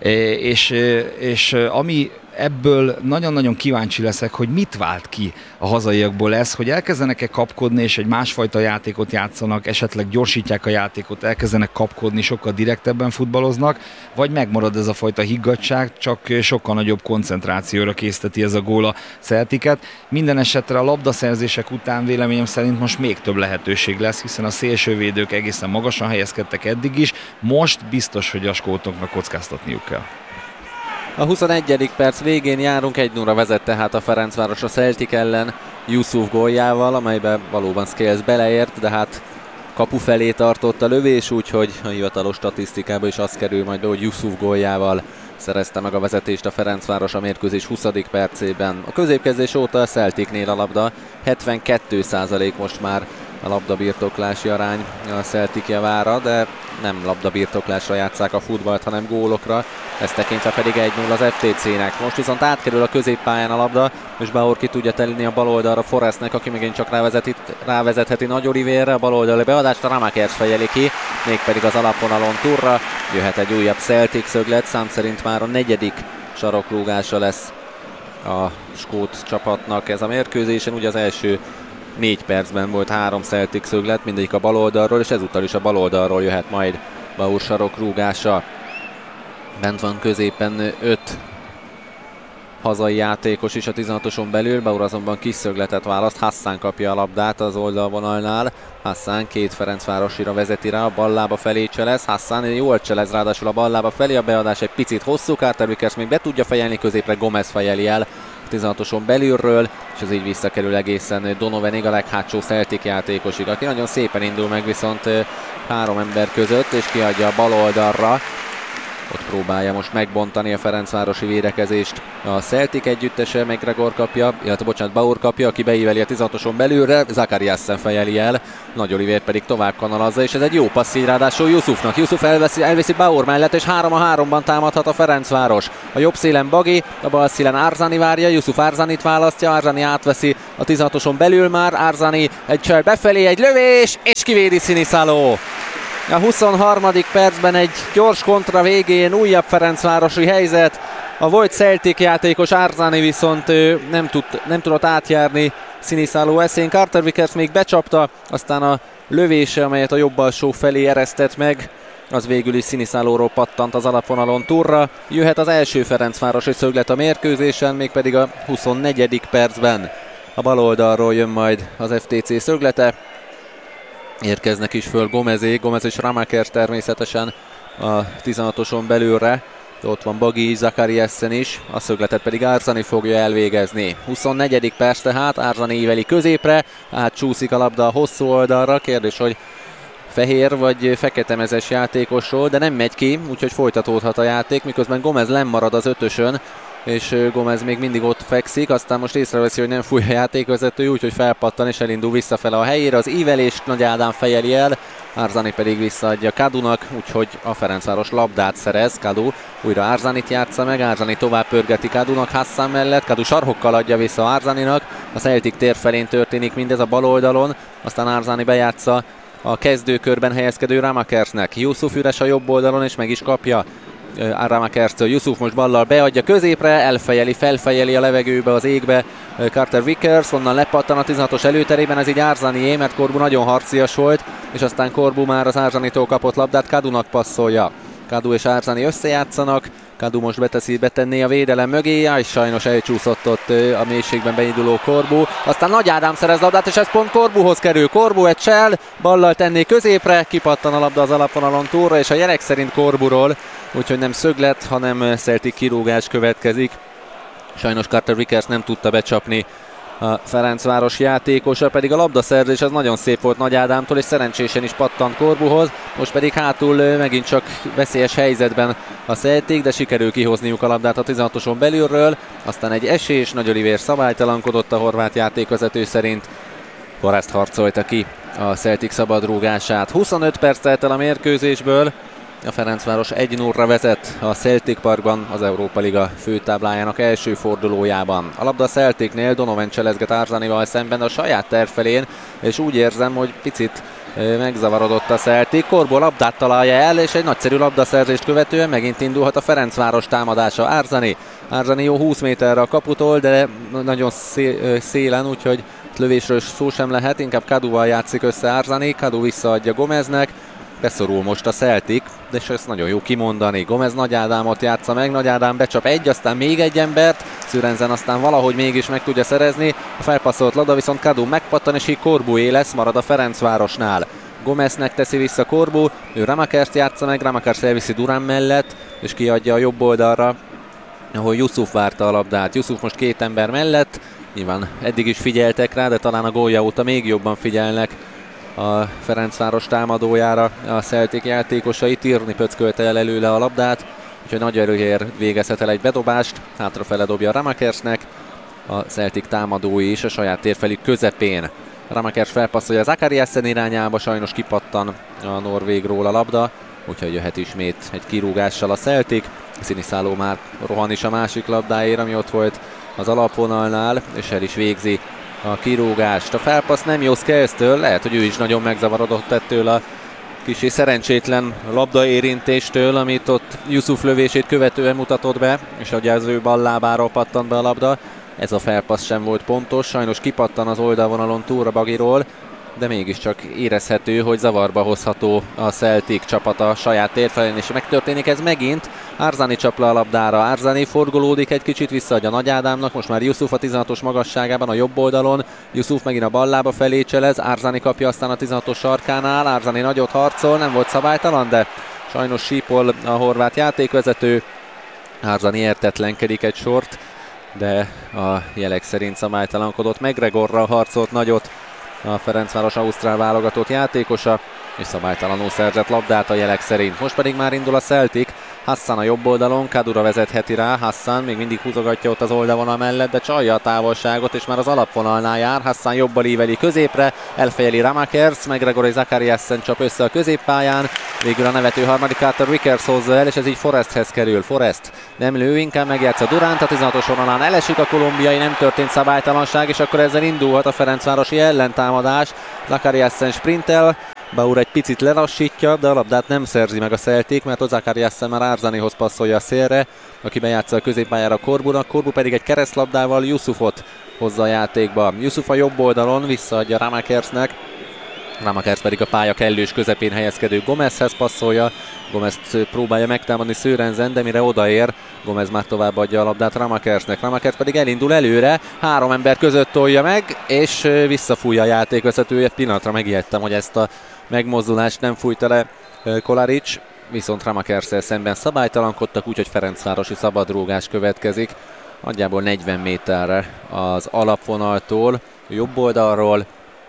és ami ebből nagyon-nagyon kíváncsi leszek, hogy mit vált ki a hazaiakból ez, hogy elkezdenek-e kapkodni, és egy másfajta játékot játszanak, esetleg gyorsítják a játékot, elkezdenek kapkodni, sokkal direktebben futballoznak, vagy megmarad ez a fajta higgadtság, csak sokkal nagyobb koncentrációra készteti ez a gól a Celticet. Minden esetre a labdaszerzések után véleményem szerint most még több lehetőség lesz, hiszen a szélsővédők egészen magasan helyezkedtek eddig is, most biztos, hogy a skótoknak kockáztatniuk kell. A 21. perc végén járunk, 1-0-ra vezet tehát a Ferencváros a Celtic ellen Yusuf góljával, amelybe valóban Scales beleért, de hát kapu felé tartott a lövés, úgyhogy a hivatalos statisztikába is az kerül majd be, hogy Yusuf góljával szerezte meg a vezetést a Ferencváros a mérkőzés 20. percében. A középkezdés óta a Celticnél a labda, 72% most már a labdabirtoklási arány a Celtic javára, de nem labdabirtoklásra játsszák a futballt, hanem gólokra, ezt tekintve pedig 1-0 az FTC-nek. Most viszont átkerül a középpályán a labda, és Bauer ki tudja telni a bal oldalra Forrestnek, aki megint csak rávezetheti Nagy Olivérre, a bal oldali beadást a Ramakers fejeli ki, mégpedig az alapvonalon Turra. Jöhet egy újabb Celtic szöglet, szám szerint már a 4. sarokrúgása lesz a skót csapatnak ez a mérkőzésen, ugye az első 4 percben volt 3 Celtic szöglet, mindegyik a bal oldalról, és ezúttal is a bal oldalról jöhet majd Bauer sarokrúgása. Bent van középen 5 hazai játékos is a 16-oson belül, Bauer azonban kis szögletet választ, Hassan kapja a labdát az oldalvonalnál, Hassan 2 Ferencvárosira vezeti rá, a ballába felé cselez, Hassan jól cselez ráadásul a ballába felé, a beadás egy picit hosszú, Carter Vickers még be tudja fejelni középre, Gomez fejeli el 16-oson belülről, és ez így visszakerül egészen Donovanig, a leghátsó Celtic játékosig, aki nagyon szépen indul meg viszont 3 ember között, és kiadja a bal oldalra. Ott próbálja most megbontani a ferencvárosi védekezést a Celtic együttese, McGregor kapja, illetve bocsánat, Bauer kapja, aki beíveli a 16-oson belülre, Zakariassen fejeli el, Nagy Olivér pedig tovább kanalazza, és ez egy jó passz így ráadásul Yusufnak. Yusuf elviszi Bauer mellett, és 3-3-ban támadhat a Ferencváros. A jobb szélen Bagi, a bal szélen Arzani várja, Yusuf Arzanit választja, Arzani átveszi a 16-oson belül már, Arzani egy csel befelé, egy lövés, és kivédi Sinisalo. A 23. percben egy gyors kontra végén újabb ferencvárosi helyzet. A volt Celtic játékos Arzani viszont nem tudott átjárni Sinisalo eszén. Carter Vickers még becsapta, aztán a lövése, amelyet a jobb alsó felé eresztett meg, az végül is Sinisalóról pattant az alapvonalon túlra. Jöhet az első ferencvárosi szöglet a mérkőzésen, mégpedig a 24. percben. A bal oldalról jön majd az FTC szöglete. Érkeznek is föl Gomez és Ramakers természetesen a 16-oson belülre. Ott van Bagi, Zakariassen is, a szögletet pedig Arzani fogja elvégezni. 24. perc tehát, Arzani íveli középre, átcsúszik a labda a hosszú oldalra, kérdés, hogy fehér vagy feketemezes játékosról, de nem megy ki, úgyhogy folytatódhat a játék, miközben Gomez lemarad az ötösön, és Gomez még mindig ott fekszik, aztán most észreveszi, hogy nem fúj a játékvezető, úgyhogy felpattan és elindul visszafele a helyére. Az ívelést Nagy Ádám fejeli el, Arzani pedig visszaadja Kadunak, úgyhogy a Ferencváros labdát szerez. Kadu újra Arzanit játsza meg, Arzani tovább pörgeti Kadunak Hassan mellett, Kadu sarhokkal adja vissza Arzaninak, a Celtic tér felén történik mindez a bal oldalon, aztán Arzani bejátsza a kezdőkörben helyezkedő Ramakersnek. Yusuf üres a jobb oldalon és meg is kapja Ramakerstől. Yusuf most ballal beadja középre, elfejeli, felfejeli a levegőbe, az égbe Carter Vickers, onnan lepattan a 16-os előterében, ez így Arzanié, mert Corbu nagyon harcias volt, és aztán Corbu már az Arzanitól kapott labdát Kadunak passzolja. Kadu és Arzani összejátszanak, Kadu most betenné a védelem mögé, és sajnos elcsúszott ott a mélységben beinduló Corbu. Aztán Nagy Ádám szerez labdát, és ez pont Corbuhoz kerül. Corbu egy csel, ballal tenné középre, kipattan a labda az alapvonalon túlra, és a jelek szerint Corburól, úgyhogy nem szöglet, hanem Celtic kirúgás következik. Sajnos Carter Vickers nem tudta becsapni a Ferencváros játékosa, pedig a labdaszerzés az nagyon szép volt Nagy Ádámtól, és szerencsésen is pattant Corbuhoz. Most pedig hátul megint csak veszélyes helyzetben a Celtic, de sikerül kihozniuk a labdát a 16-oson belülről. Aztán egy esés, Nagy Olivér szabálytalankodott a horvát játékvezető szerint. Forrest harcolta ki a Celtic szabadrúgását. 25 perc telt el a mérkőzésből. A Ferencváros 1-0-ra vezet a Celtic Parkban az Európa Liga főtáblájának első fordulójában. A labda a Celticnél, Donovan cselezget Arzanival szemben a saját terv felén, és úgy érzem, hogy picit megzavarodott a Celtic. Corbu labdát találja el, és egy nagyszerű labdaszerzést követően megint indulhat a Ferencváros támadása. Arzani jó 20 méterre a kaputól, de nagyon szélen, úgyhogy lövésről szó sem lehet, inkább Kaduval játszik össze Arzani, Kadu visszaadja Gomeznek. Beszorul most a Celtic, de ezt nagyon jó kimondani. Gomez Nagy Ádámot játsza meg, Nagy Ádám becsap aztán még egy embert, Szürenzen aztán valahogy mégis meg tudja szerezni. A felpasszolt labda viszont Kadu megpattan, és így Corbué lesz, marad a Ferencvárosnál. Gomeznek teszi vissza Corbu, ő Ramakerst játsza meg, Ramakers elviszi Durán mellett, és kiadja a jobb oldalra, ahol Yusuf várta a labdát. Yusuf most két ember mellett, nyilván eddig is figyeltek rá, de talán a gólja óta még jobban figyelnek a Ferencváros támadójára a Celtic játékosai. Tierney pöckölte el előle a labdát, úgyhogy Nagy Olivér végezhet el egy bedobást, hátrafele dobja Ramakersnek, a Celtic támadói is a saját térfelük közepén. Ramakers felpasszolja Zakariassen irányába, sajnos kipattan a norvégról a labda, úgyhogy jöhet ismét egy kirúgással a Celtic. Sinisalo már rohan is a másik labdáért, ami ott volt az alapvonalnál, és el is végzi a kirúgást. A felpassz nem jó Skells-től, lehet, hogy ő is nagyon megzavarodott ettől a kicsi szerencsétlen labdaérintéstől, amit ott Yusuf lövését követően mutatott be, és ugye az ő ballábáról pattant be a labda. Ez a felpassz sem volt pontos, sajnos kipattan az oldalvonalon túlra Bagiról, de mégiscsak érezhető, hogy zavarba hozható a Celtic csapata saját térfelén, és megtörténik ez megint. Arzani csap le a labdára, Arzani forgolódik egy kicsit, visszaadja Nagy Ádámnak, most már Yusuf a 16-os magasságában a jobb oldalon, Yusuf megint a ballába felé cselez, Arzani kapja aztán a 16-os sarkánál, Arzani nagyot harcol, nem volt szabálytalan, de sajnos sípol a horvát játékvezető. Arzani értetlenkedik egy sort, de a jelek szerint szabálytalankodott. McGregorral harcolt nagyot a Ferencváros ausztrál válogatott játékosa, és szabálytalanul szerzett labdát a jelek szerint. Most pedig már indul a Celtic, Hassan a jobb oldalon, Kadura vezetheti rá, Hassan még mindig húzogatja ott az oldalvonal mellett, de csalja a távolságot, és már az alapvonalnál jár. Hassan jobbal íveli középre, elfejeli Ramakers, McGregor és Zakariassen csap össze a középpályán, végül a nevető harmadik Carter Vickers hozza el, és ez így Forresthez kerül. Forrest nem lő, inkább megjátsza Durant, a 16-os vonalán elesik a kolumbiai, nem történt szabálytalanság, és akkor ezzel indulhat a ferencvárosi ellentámadás. Zakariassen sprintel, Bauer egy picit lelassítja, de a labdát nem szerzi meg a Celtic, mert Zakariassen már Arzanihoz passzolja a szélre, aki bejátsza a középpályára Korbunak, Korbu pedig egy keresztlabdával Yusufot hozza a játékba. Yusuf a jobb oldalon visszaadja Ramakersnek, Ramakers pedig a pálya kellős közepén helyezkedő Gomezhez passzolja. Gomez próbálja megtámadni Sörensen, de mire odaér, Gomez már továbbadja a labdát Ramakersnek. Ramakers pedig elindul előre, 3 ember között tolja meg, és visszafújja a játékvezetője. Pillanatra megijedtem, hogy ezt a megmozdulást nem fújta le Kolaric, viszont Ramakerssel szemben szabálytalankodtak, úgyhogy ferencvárosi szabadrúgás következik. Nagyjából 40 méterre az alapvonaltól, jobb oldalról.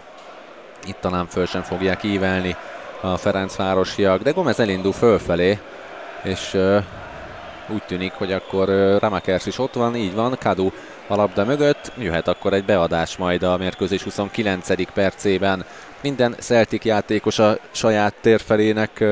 Itt talán föl sem fogják ívelni a ferencvárosiak, de Gomez elindul fölfelé, és úgy tűnik, hogy akkor Ramakers is ott van, így van, Kadu a labda mögött, jöhet akkor egy beadás majd a mérkőzés 29. percében. Minden Celtic játékos a saját térfelének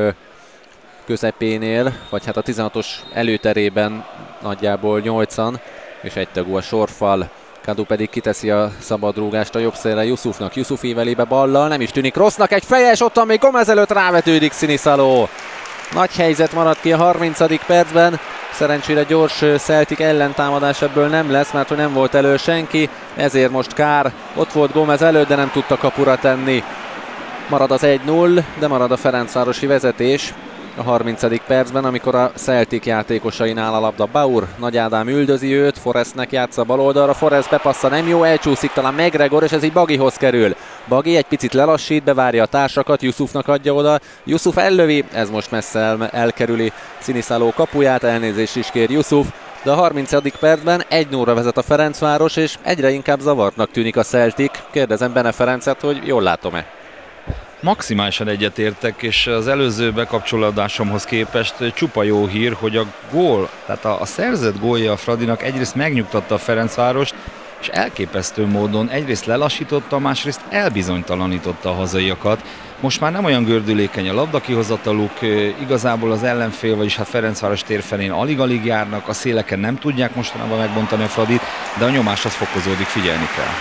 közepénél, vagy hát a 16-os előterében nagyjából 8-an, és egytagú a sorfal. Kadu pedig kiteszi a szabadrúgást a jobb szélre Yusufnak. Yusuf íveli be ballal, nem is tűnik rossznak, egy fejes, ott még Gomez előtt rávetődik Sinisalo. Nagy helyzet maradt ki a 30. percben. Szerencsére gyors Celtic ellentámadás ebből nem lesz, mert hogy nem volt elő senki, ezért most kár. Ott volt Gomez előtt, de nem tudta kapura tenni. Marad az 1-0, de marad a ferencvárosi vezetés a 30. percben, amikor a Celtic játékosainál a labda. Bauer, Nagy Ádám üldözi őt, Forrestnek játsza bal oldalra, Forrest bepassza, nem jó, elcsúszik talán McGregor, és ez így Bagihoz kerül. Bagi egy picit lelassít, bevárja a társakat, Yusufnak adja oda, Yusuf ellövi, ez most messze elkerüli Sinisalo kapuját, elnézést is kér Yusuf, de a 30. percben 1-0-ra vezet a Ferencváros, és egyre inkább zavartnak tűnik a Celtic. Kérdezem Bene Ferencet, hogy jól látom-e? Maximálisan egyetértek, és az előző bekapcsolódásomhoz képest csupa jó hír, hogy a gól, tehát a szerzett gólja a Fradinak egyrészt megnyugtatta a Ferencvárost, és elképesztő módon egyrészt lelassította, másrészt elbizonytalanította a hazaiakat. Most már nem olyan gördülékeny a labdakihozataluk, igazából az ellenfél, vagyis hát Ferencváros térfelén alig-alig járnak, a széleken nem tudják mostanában megbontani a Fradit, de a nyomás az fokozódik, figyelni kell.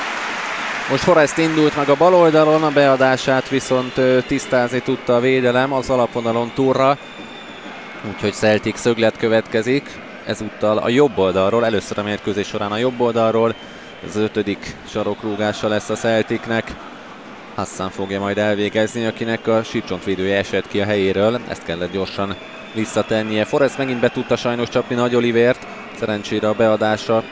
Most Forrest indult meg a bal oldalon, a beadását viszont tisztázni tudta a védelem az alapvonalon túlra, úgyhogy Celtic szöglet következik, ezúttal a jobb oldalról, először a mérkőzés során a jobb oldalról, az 5. sarokrúgása lesz a Celticnek. Hassan fogja majd elvégezni, akinek a sípcsontvédője esett ki a helyéről, ezt kellett gyorsan visszatennie. Forrest megint be tudta sajnos csapni Nagy Olivért, szerencsére a beadása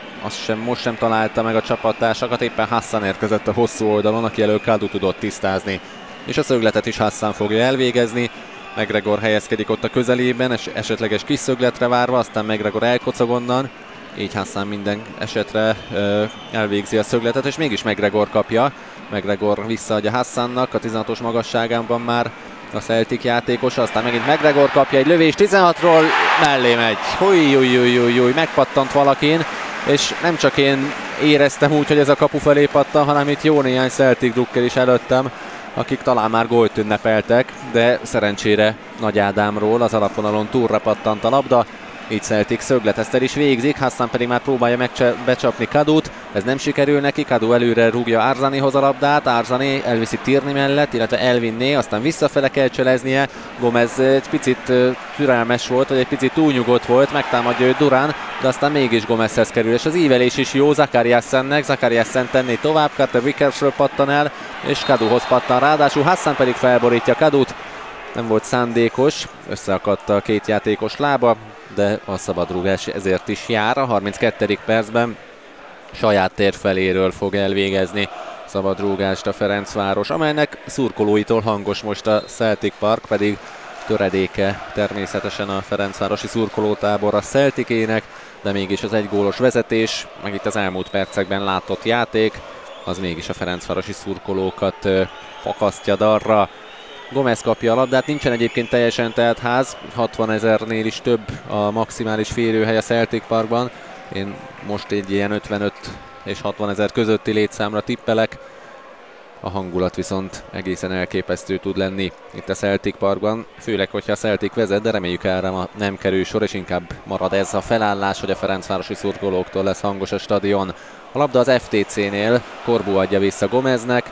most sem találta meg a csapattársakat, éppen Hassan érkezett a hosszú oldalon, aki elől Kadu tudott tisztázni. És a szögletet is Hassan fogja elvégezni. McGregor helyezkedik ott a közelében, és esetleges kis szögletre várva, aztán McGregor elkocog onnan. Így Hassan minden esetre elvégzi a szögletet, és mégis McGregor kapja. McGregor visszaadja Hassannak, a 16-os magasságában már a Celtic játékos, aztán megint McGregor kapja egy lövés 16-ról, mellé megy. Húj, megpattant valakin. És nem csak én éreztem úgy, hogy ez a kapu felé pattan, hanem itt jó néhány Celtic drukker is előttem, akik talán már gólt ünnepeltek, de szerencsére Nagy Ádámról az alapvonalon túlra pattant a labda, így Celtic szögletesztel is végzik, Hassan pedig már próbálja becsapni Kadut, ez nem sikerül neki, Kadu előre rúgja Arzanihoz a labdát, Arzani elviszi Tierney mellett, illetve elvinné, aztán visszafele kell cseleznie, Gomez egy picit türelmes volt, vagy egy picit túlnyugodt volt, megtámadja őt Durán, de aztán mégis Gomezhez kerül, és az ívelés is jó Zakariassennek, Zakariassen tenné tovább, Carter Vickersről pattan el, és Kaduhoz pattan ráadásul, Hassan pedig felborítja Kadut, nem volt szándékos, összeakadt a két játékos lába, de a szabadrúgás ezért is jár. A 32. percben saját térfeléről fog elvégezni szabadrúgást a Ferencváros, amelynek szurkolóitól hangos most a Celtic Park, pedig töredéke természetesen a ferencvárosi szurkolótábor a Celticének, de mégis az egygólos vezetés, meg itt az elmúlt percekben látott játék, az mégis a ferencvárosi szurkolókat fakasztja darra. Gomez kapja a labdát, nincsen egyébként teljesen telt ház, 60 000-nél is több a maximális férőhely a Celtic Parkban. Én most egy ilyen 55 és 60 000 közötti létszámra tippelek. A hangulat viszont egészen elképesztő tud lenni itt a Celtic Parkban, főleg, hogyha a Celtic vezet, de reméljük erre ma nem kerül sor, és inkább marad ez a felállás, hogy a ferencvárosi szurkolóktól lesz hangos a stadion. A labda az FTC-nél, Corbu adja vissza Gomeznek,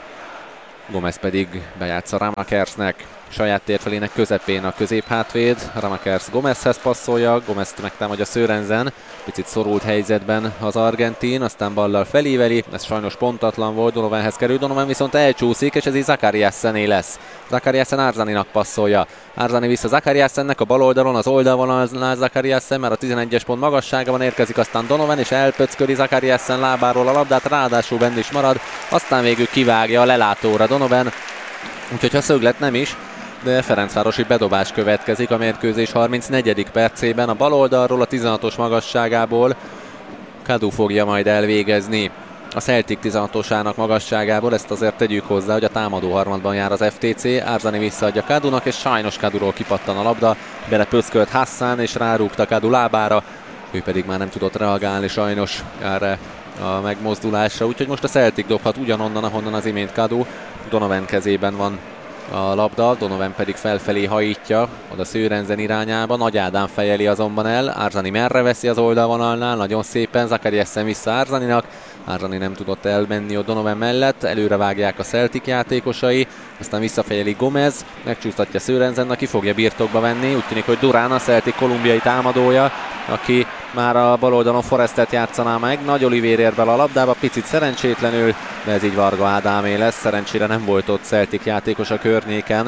Gomez pedig bejátsza Ramakersnek, saját térfelének közepén a középhátvéd, Ramakers Gomezhez passzolja, Gomezt megtámadja Sörensen, picit szorult helyzetben az argentin, aztán ballal felíveli, ez sajnos pontatlan volt, Donovanhez kerül, Donovan viszont elcsúszik, és ez így Zakariassené lesz. Zakariassen Arzaninak passzolja, Arzani vissza Zakariassennek a bal oldalon, az oldalvonalnál Zakariassen, mert a 11-es pont magasságában érkezik, aztán Donovan, és elpöcköli Zakariassen lábáról a labdát, ráadásul benne is marad, aztán végül kivágja a lelátóra Donovan, úgyhogy ha szöglet nem is, de ferencvárosi bedobás következik a mérkőzés 34. percében. A bal oldalról a 16-os magasságából Kadu fogja majd elvégezni. A Celtic 16-osának magasságából, ezt azért tegyük hozzá, hogy a támadó harmadban jár az FTC. Arzani visszaadja Kadunak, és sajnos Kaduról kipattan a labda. Belepöszkölt Hassan, és rárúgta Kadu lábára. Ő pedig már nem tudott reagálni sajnos erre a megmozdulásra. Úgyhogy most a Celtic dobhat ugyanonnan, ahonnan az imént Kadu. Donovan kezében van a labda, Donovan pedig felfelé hajítja oda Sörensen irányába, Nagy Ádám fejeli azonban el, Arzani merre veszi az oldalvonalnál, nagyon szépen, Zakariassen vissza Arzaninak, Arzani nem tudott elmenni ott Donovan mellett, előre vágják a Celtic játékosai, aztán visszafejeli Gomez, megcsúsztatja Sörensen, ki fogja birtokba venni, úgy tűnik, hogy Durán a Celtic kolumbiai támadója, aki már a bal oldalon Forestet játszaná meg, Nagy Olivér ér bele a labdába, picit szerencsétlenül, de ez így Varga Ádámé lesz, szerencsére nem volt ott Celtic játékos a környéken,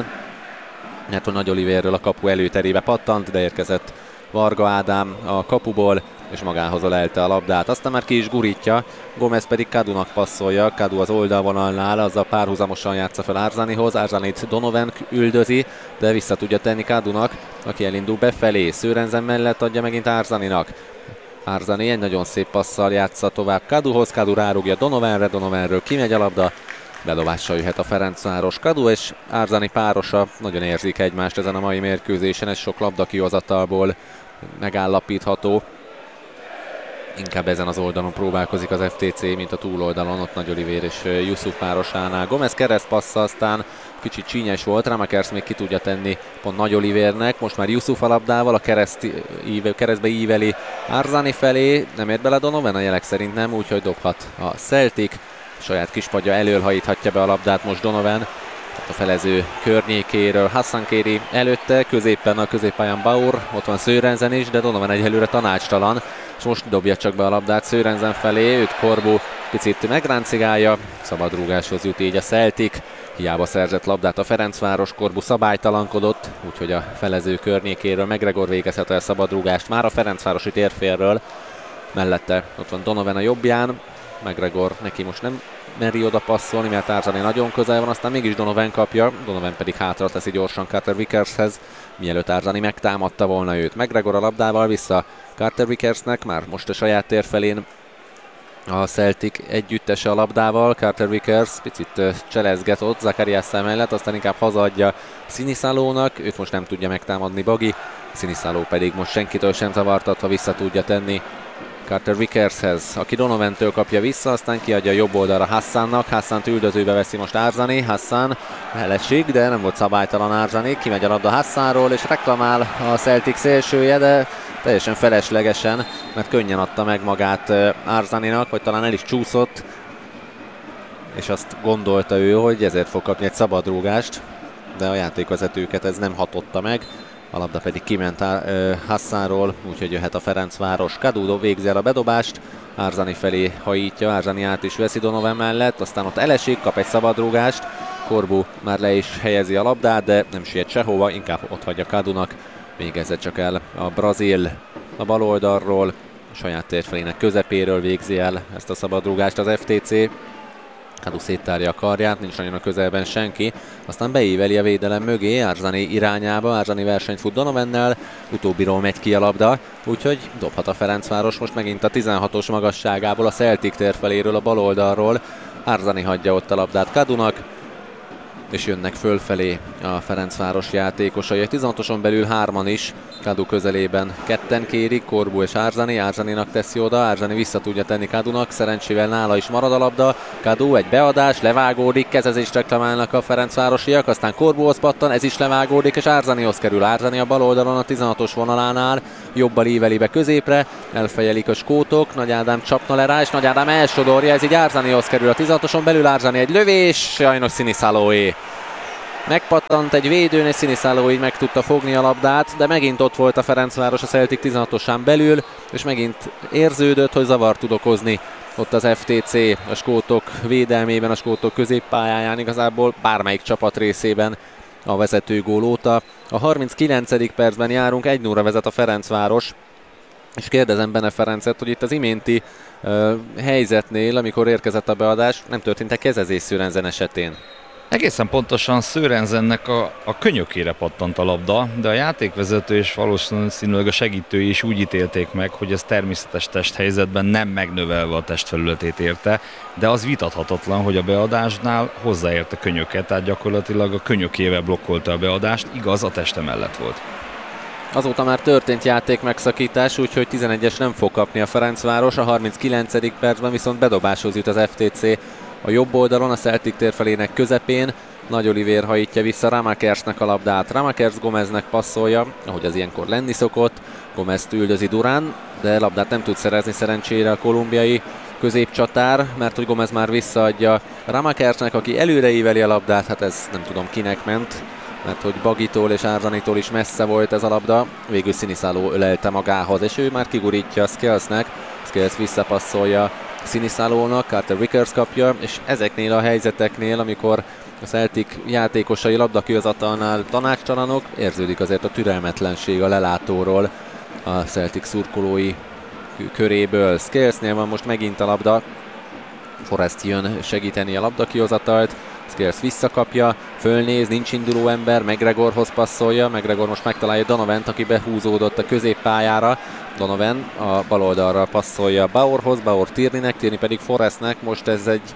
mert hogy Nagy Olivérről a kapu előterébe pattant, de érkezett Varga Ádám a kapuból, és magához ölelte a labdát. Aztán már ki is gurítja, Gomez pedig Kadunak passzolja, Kadu az oldalvonalnál, azzal párhuzamosan játsza fel Arzanihoz, Arzanit Donovan üldözi, de vissza tudja tenni Kadunak, aki elindul befelé, Sörensen mellett adja megint Arzaninak. Arzani egy nagyon szép passzal játsza tovább Kaduhoz, Kadu rárugja Donovanre, Donovanről kimegy a labda, bedobással jöhet a Ferencváros. Kadu és Arzani párosa nagyon érzik egymást ezen a mai mérkőzésen, ez sok labdakihozatalból megállapítható. Inkább ezen az oldalon próbálkozik az FTC, mint a túloldalon, ott Nagy Olivér és Yusuf párosánál. Gomez keresztpassza, aztán kicsit csínyes volt, Ramakers még ki tudja tenni pont Nagy Olivérnek, most már Yusuf a labdával, a keresztbe íveli Arzani felé, nem ért bele Donovan, a jelek szerint nem, úgyhogy dobhat a Celtic, saját kispadja elől hajíthatja be a labdát most Donovan, a felező környékéről Hassan kéri előtte, középen a középpályán Bauer, ott van Sörensen is, de Donovan egyelőre tanácstalan, és most dobja csak be a labdát Sörensen felé, őt Corbu picit megráncigálja, szabadrúgáshoz jut így a Celtic, hiába szerzett labdát a Ferencváros, Corbu szabálytalankodott, úgyhogy a felező környékéről McGregor végezhet el szabadrúgást már a ferencvárosi térfélről, mellette ott van Donovan a jobbján, McGregor neki most nem meri oda passzolni, mert Arzani nagyon közel van, aztán mégis Donovan kapja, Donovan pedig hátra teszi gyorsan Carter Vickershez, mielőtt Arzani megtámadta volna őt. McGregor a labdával vissza Carter Vickersnek, már most a saját térfelén a Celtic együttese a labdával, Carter Vickers picit cselezget ott Zakariassen mellett, aztán inkább hazaadja Siniszalónak, őt most nem tudja megtámadni Bagi, Siniszaló pedig most senkitől sem zavartatva vissza tudja tenni Carter Vickershez, aki Donovantől kapja vissza, aztán kiadja a jobb oldalra Hassannak, Hassant üldözőbe veszi most Arzani, Hassan elesik, de nem volt szabálytalan Arzani, kimegy a labda Hassanról, és reklamál a Celtic szélsője, de teljesen feleslegesen, mert könnyen adta meg magát Arzaninak, vagy talán el is csúszott, és azt gondolta ő, hogy ezért fog kapni egy szabadrúgást, de a játékvezetőket ez nem hatotta meg. A labda pedig kiment Hassanról, úgyhogy jöhet a Ferencváros. Kadu végzi el a bedobást, Arzani felé hajítja, Arzani át is veszi Donovan mellett, aztán ott elesik, kap egy szabadrúgást, Corbu már le is helyezi a labdát, de nem siet sehova, inkább ott hagyja Kadunak, végezze csak el a brazil a bal oldalról, a saját térfelének közepéről végzi el ezt a szabadrúgást az FTC. Kadu széttárja a karját, nincs nagyon a közelben senki, aztán beíveli a védelem mögé, Arzani irányába, Arzani versenyt fut Donovannel, utóbbiról megy ki a labda, úgyhogy dobhat a Ferencváros most megint a 16-os magasságából, a Celtic térfeléről, a bal oldalról, Arzani hagyja ott a labdát Kadunak, és jönnek fölfelé a Ferencváros játékosai. A 16-oson belül 3-an is, Kadu közelében 2-en kérik, Corbu és Arzani. Arzaninak teszi oda, Arzani vissza tudja tenni Kadunak, szerencsével nála is marad a labda. Kadu egy beadás, levágódik, kezezést reklamálnak a ferencvárosiak, aztán Corbuhoz pattan, ez is levágódik, és Arzanihoz kerül. Arzani a bal oldalon a 16-os vonalánál, jobbal íveli be középre, elfejelik a skótok, Nagy Ádám csapna le rá, és Nagy Ádám elsodorja, ez így Arzanihoz kerül. A 16-oson belül Arzani egy lövés, sajnos Siniszalóé. Megpattant egy védőn, és Siniszaló így meg tudta fogni a labdát, de megint ott volt a Ferencváros a Celtic 16-osán belül, és megint érződött, hogy zavart tud okozni ott az FTC a skótok védelmében, a skótok középpályáján, igazából bármelyik csapat részében a vezető gól óta. A 39. percben járunk, 1-0-ra vezet a Ferencváros, és kérdezem Bene Ferencet, hogy itt az iménti helyzetnél, amikor érkezett a beadás, nem történt-e kezezés Sörensen esetén? Egészen pontosan Sörensennek a könyökére pattant a labda, de a játékvezető és valószínűleg a segítői is úgy ítélték meg, hogy ez természetes testhelyzetben nem megnövelve a testfelületét érte, de az vitathatatlan, hogy a beadásnál hozzáért a könyöket, tehát gyakorlatilag a könyökével blokkolta a beadást, igaz, a teste mellett volt. Azóta már történt játék megszakítás, úgyhogy 11-es nem fog kapni a Ferencváros, a 39. percben viszont bedobáshoz jut az FTC a jobb oldalon, a Celtic térfelének közepén. Nagy Olivér hajítja vissza Ramakersnek a labdát. Ramakers Gomeznek passzolja, ahogy az ilyenkor lenni szokott. Gomez üldözi Durán, de labdát nem tud szerezni szerencsére a kolumbiai középcsatár, mert hogy Gomez már visszaadja Ramakersnek, aki előre íveli a labdát, hát ez nem tudom kinek ment, mert hogy Bagitól és Arzanitól is messze volt ez a labda. Végül Siniszaló ölelte magához, és ő már kigurítja Scalesnek. Scales visszapasszolja Siniszalónak, Carter Vickers kapja, és ezeknél a helyzeteknél, amikor a Celtic játékosai labdakihozatalnál tanácstalanok, érződik azért a türelmetlenség a lelátóról a Celtic szurkolói köréből. Scalesnél van most megint a labda, Forrest jön segíteni a labdakihozatalt, Scales visszakapja, fölnéz, nincs induló ember, McGregorhoz passzolja, McGregor most megtalálja Donovant, aki behúzódott a középpályára. Donovan a bal oldalra passzolja Bauerhoz, Bauer Tierneynek, Tierney pedig Forrestnek. Most ez egy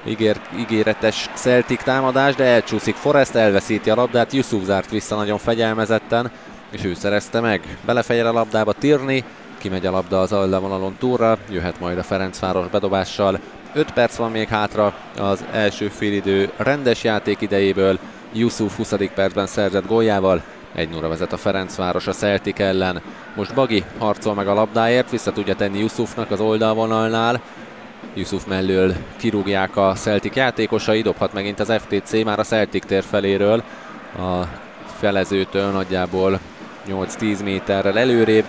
ígéretes Celtic támadás, de elcsúszik Forrest, elveszíti a labdát, Yusuf zárt vissza nagyon fegyelmezetten, és ő szerezte meg. Belefejel a labdába Tierney, kimegy a labda az oldalvonalon túlra, jöhet majd a Ferencváros bedobással. 5 perc van még hátra az első félidő rendes játék idejéből. Yusuf 20. percben szerzett góljával 1-0-ra vezet a Ferencváros a Celtic ellen. Most Bagi harcol meg a labdáért, vissza tudja tenni Yusufnak az oldalvonalnál. Yusuf mellől kirúgják a Celtic játékosai, dobhat megint az FTC már a Celtic tér feléről. A felezőtől nagyjából 8-10 méterrel előrébb.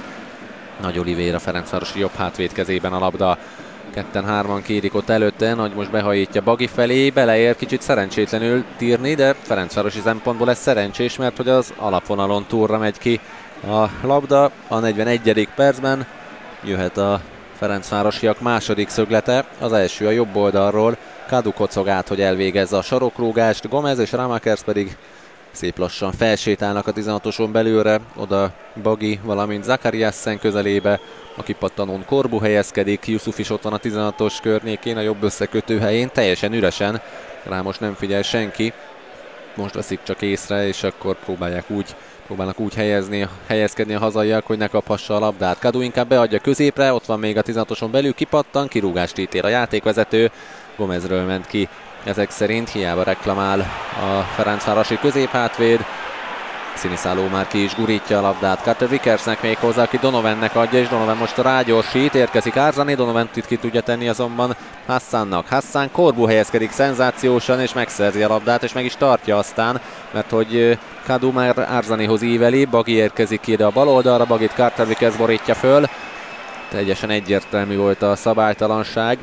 Nagy Olivér a Ferencvárosi jobb hátvéd kezében a labda. 2-3-an kérik ott előtte, Nagy most behajítja Bagi felé, beleér kicsit szerencsétlenül Tierney, de Ferencvárosi szempontból ez szerencsés, mert hogy az alapvonalon túlra megy ki a labda. A 41. percben jöhet a Ferencvárosiak második szöglete, az első a jobb oldalról. Kadu kocog át, hogy elvégezze a sarokrúgást, Gomez és Ramakers pedig szép lassan felsétálnak a 16-oson belülre, oda Bagi, valamint Zakariassen közelébe, a kipattanón Corbu helyezkedik, Yusuf is ott van a 16-os környékén, a jobb összekötő helyén, teljesen üresen, rá most nem figyel senki, most veszik csak észre, és akkor próbálnak úgy helyezkedni a hazaiak, hogy ne kaphassa a labdát. Kadu inkább beadja középre, ott van még a 16-oson belül, kipattan, kirúgást ítél a játékvezető, Gomezről ment ki ezek szerint, hiába reklamál a Ferencvárosi középhátvéd. Siniszaló már ki is gurítja a labdát Carter Vickersnek még hozzá, aki Donovannek adja, és Donovan most rágyorsít, érkezik Arzani, Donovan itt ki tudja tenni azonban Hassannak. Hassan Corbu helyezkedik szenzációsan, és megszerzi a labdát, és meg is tartja aztán, mert hogy Kadu már Arzanihoz íveli, Bagi érkezik ki ide a bal oldalra, Bagit Carter Vickers borítja föl. Teljesen egyértelmű volt a szabálytalanság.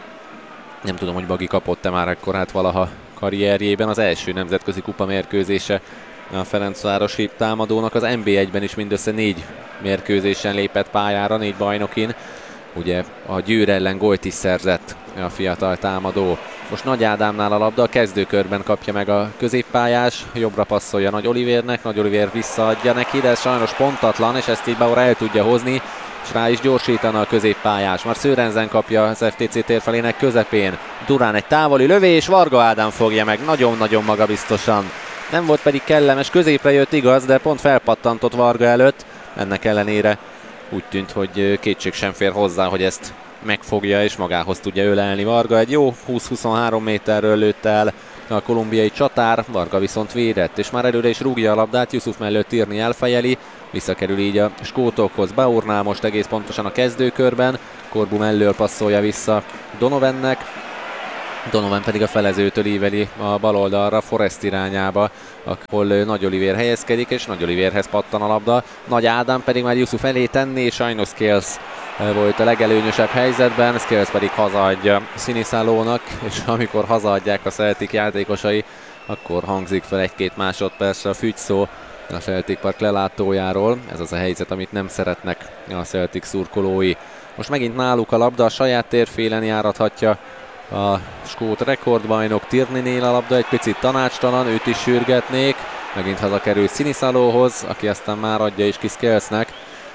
Nem tudom, hogy Bagi kapott-e már ekkorát valaha karrierjében, az első nemzetközi kupa mérkőzése a Ferencvárosi támadónak, az NB1-ben is mindössze 4 mérkőzésen lépett pályára, 4 bajnokin. Ugye a Győr ellen gólt is szerzett a fiatal támadó. Most Nagy Ádámnál a labda, a kezdőkörben kapja meg a középpályás, jobbra passzolja Nagy Olivérnek, Nagy Olivér visszaadja neki, de ez sajnos pontatlan, és ezt így Bauer el tudja hozni. és rá is gyorsítana a középpályás. Már Sörensen kapja az FTC térfelének közepén. Durán egy távoli lövés, Varga Ádám fogja meg nagyon-nagyon magabiztosan. Nem volt pedig kellemes, középre jött igaz, de pont felpattantott Varga előtt. Ennek ellenére úgy tűnt, hogy kétség sem fér hozzá, hogy ezt megfogja és magához tudja ölelni. Varga egy jó 20-23 méterről lőtt el a kolumbiai csatár, Varga viszont védett, és már előre is rúgja a labdát, Yusuf mellett Tierney elfejeli, visszakerül így a skótokhoz, Baurnál most egész pontosan a kezdőkörben, Corbu mellől passzolja vissza Donovannek, Donovan pedig a felezőtől íveli a bal oldalra, Forrest irányába, ahol Nagy Olivér helyezkedik, és Nagy Olivérhez pattan a labda. Nagy Ádám pedig már Yusuf elé tenni, és sajnos Scales volt a legelőnyösebb helyzetben, Scales pedig hazaadja Siniszálónak, és amikor hazaadják a Celtic játékosai, akkor hangzik fel 1-2 másodpercre a fügyszó a Celtic Park lelátójáról. Ez az a helyzet, amit nem szeretnek a Celtic szurkolói. Most megint náluk a labda, a saját térfélen járathatja a skót rekordbajnok. Tierneynél a labda egy picit tanácstalan, őt is sürgetnék. Megint hazakerül Siniszálóhoz, aki aztán már adja is ki Scalesnek.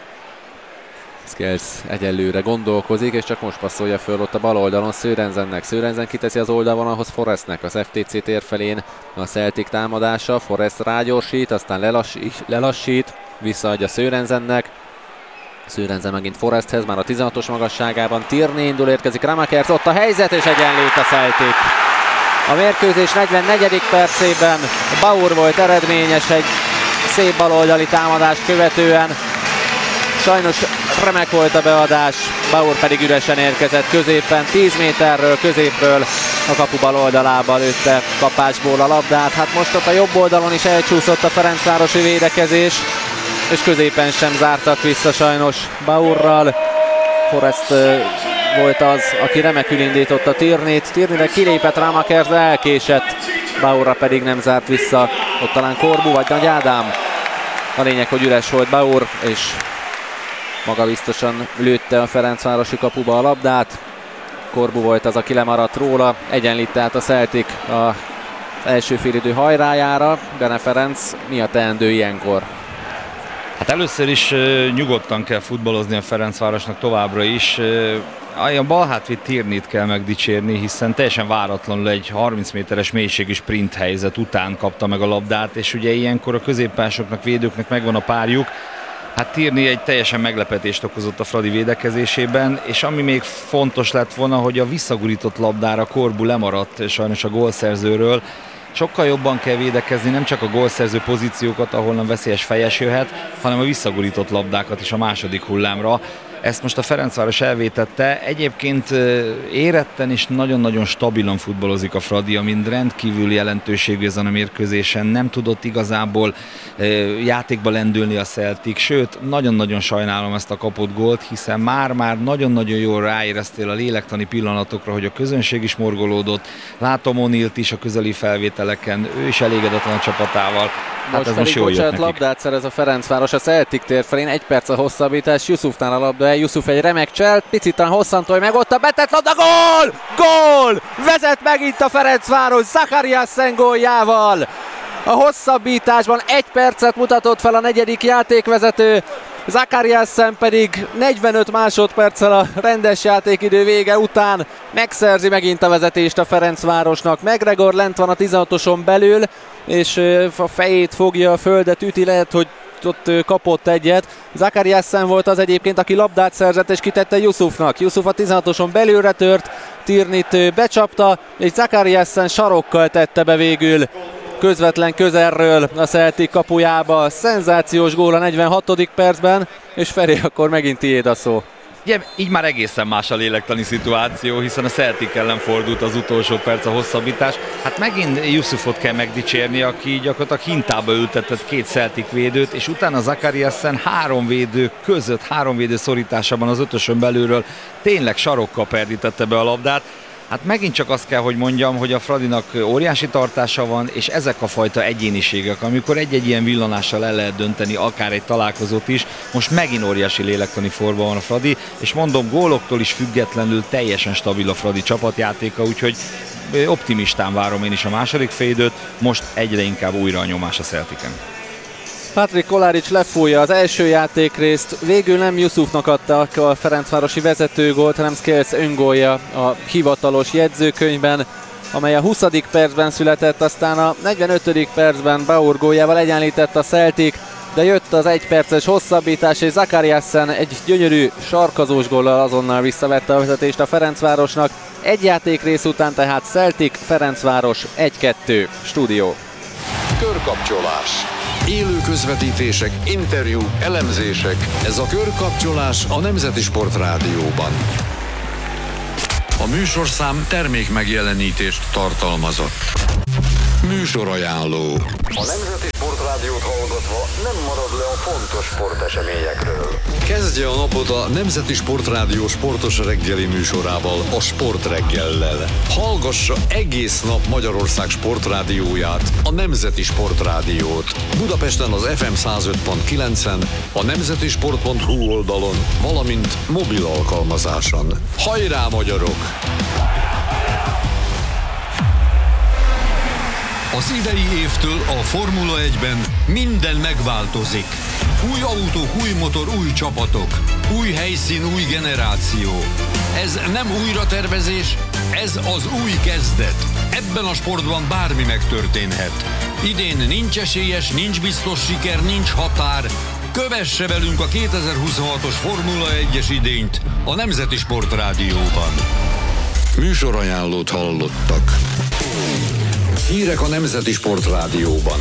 Scales egyelőre gondolkozik, és csak most passzolja föl ott a bal oldalon Sörensennek. Sörensen kiteszi az oldalvonalhoz Forrestnek, az FTC térfelén a Celtic támadása. Forrest rágyorsít, aztán lelassít, visszaadja Sörensennek. Sörensen megint Forresthez, már a 16-os magasságában. Tierney indul, érkezik Ramakers, ott a helyzet, és egyenlít a Celtic. A mérkőzés 44. percében Bauer volt eredményes egy szép baloldali támadást követően. Sajnos remek volt a beadás, Bauer pedig üresen érkezett középen, 10 méterről, középről a kapu bal oldalába lőtte kapásból a labdát. Hát most ott a jobb oldalon is elcsúszott a ferencvárosi védekezés, és középen sem zártak vissza sajnos Bauerral. Forrest volt az, aki remekül indította Tierneyt. Tierneyre kilépett Ramakers, de elkésett. Bauerra pedig nem zárt vissza. Ott talán Corbu vagy Nagy Ádám. A lényeg, hogy üres volt Bauer, és magabiztosan lőtte a ferencvárosi kapuba a labdát. Corbu volt az, aki lemaradt róla. Egyenlít tehát a Celtic az első félidő hajrájára. Bene Ferenc, mi a teendő ilyenkor? Hát először is nyugodtan kell futballozni a Ferencvárosnak továbbra is. A balhátvéd Tierneyt kell megdicsérni, hiszen teljesen váratlanul egy 30 méteres mélységű sprint helyzet után kapta meg a labdát, és ugye ilyenkor a középpásoknak, védőknek megvan a párjuk. Hát Tierney egy teljesen meglepetést okozott a Fradi védekezésében, és ami még fontos lett volna, hogy a visszagurított labdára Corbu lemaradt sajnos a gólszerzőről. Sokkal jobban kell védekezni, nem csak a gólszerző pozíciókat, ahol veszélyes fejes jöhet, hanem a visszagurított labdákat is a második hullámra. Ezt most a Ferencváros elvétette. Egyébként éretten és nagyon-nagyon stabilan futballozik a Fradi, amin rendkívül jelentőségű ezen a mérkőzésen. Nem tudott igazából játékba lendülni a Celtic, sőt, nagyon-nagyon sajnálom ezt a kapott gólt, hiszen már nagyon-nagyon jól ráéreztél a lélektani pillanatokra, hogy a közönség is morgolódott. Látom O'Neillt is a közeli felvételeken, ő is elégedetlen a csapatával. Hát most pedig bocsánat, labdát szerez a Ferencváros a Celtic térfelén, 1 perc a hosszabbítás, Yusufnál a labda el, Yusuf egy remek cselt, picit hosszantolj meg, ott a betett labda, gól! Gól! Vezet megint a Ferencváros Zachariasen góljával! A hosszabbításban 1 percet mutatott fel a negyedik játékvezető, Zachariasen pedig 45 másodperccel a rendes játékidő vége után megszerzi megint a vezetést a Ferencvárosnak. McGregor lent van a 16-oson belül, és a fejét fogja, a földet üti, lehet, hogy ott kapott egyet. Zachariasen volt az egyébként, aki labdát szerzett és kitette Yusufnak. Yusuf a 16-oson belülre tört, Tierneyt becsapta, és Zachariasen sarokkal tette be végül közvetlen közelről a Celtic kapujába. Szenzációs gól a 46. percben, és Feri, akkor megint tiéd a szó. Ugye, így már egészen más a lélektani szituáció, hiszen a Celtic ellen fordult az utolsó perc a hosszabbítás. Hát megint Yusufot kell megdicsérni, aki gyakorlatilag hintába ültetett 2 Celtic védőt, és utána Zachariasen 3 védő között, 3 védő szorításában az 5-ösön belülről tényleg sarokkal perdítette be a labdát. Hát megint csak azt kell, hogy mondjam, hogy a Fradinak óriási tartása van, és ezek a fajta egyéniségek, amikor egy-egy ilyen villanással el lehet dönteni akár egy találkozót is, most megint óriási lélektani formában van a Fradi, és mondom, góloktól is függetlenül teljesen stabil a Fradi csapatjátéka, úgyhogy optimistán várom én is a második félidőt, most egyre inkább újra a nyomás a Celticen. Patrik Kolárics lefújja az első játékrészt, végül nem Yusufnak adta a ferencvárosi vezetőgólt, hanem Scales öngólja a hivatalos jegyzőkönyvben, amely a 20. percben született, aztán a 45. percben Bauer góljával egyenlített a Celtic, de jött az 1 perces hosszabbítás, és Zakariassen egy gyönyörű sarkazós góllal azonnal visszavette a vezetést a Ferencvárosnak. Egy játékrész után tehát Celtic, Ferencváros 1-2. Stúdió. Körkapcsolás. Élő közvetítések, interjú, elemzések. Ez a Körkapcsolás a Nemzeti Sport Rádióban. A műsorszám termékmegjelenítést tartalmazott. Műsorajánló. A Nemzeti Sport Rádiót hallgatva nem marad le a fontos sporteseményekről. Kezdje a napot a Nemzeti Sport Rádió sportos reggeli műsorával, a Sport reggellel. Hallgassa egész nap Magyarország sportrádióját, a Nemzeti Sport Rádiót. Budapesten az FM 105.9-en, a nemzetisport.hu oldalon, valamint mobil alkalmazáson. Hajrá, magyarok! Az idei évtől a Formula 1-ben minden megváltozik. Új autók, új motor, új csapatok, új helyszín, új generáció. Ez nem újratervezés, ez az új kezdet. Ebben a sportban bármi megtörténhet. Idén nincs esélyes, nincs biztos siker, nincs határ. Kövesse velünk a 2026-os Formula 1-es idényt a Nemzeti Sport Rádióban. Műsorajánlót hallottak. Hírek a Nemzeti Sport Rádióban.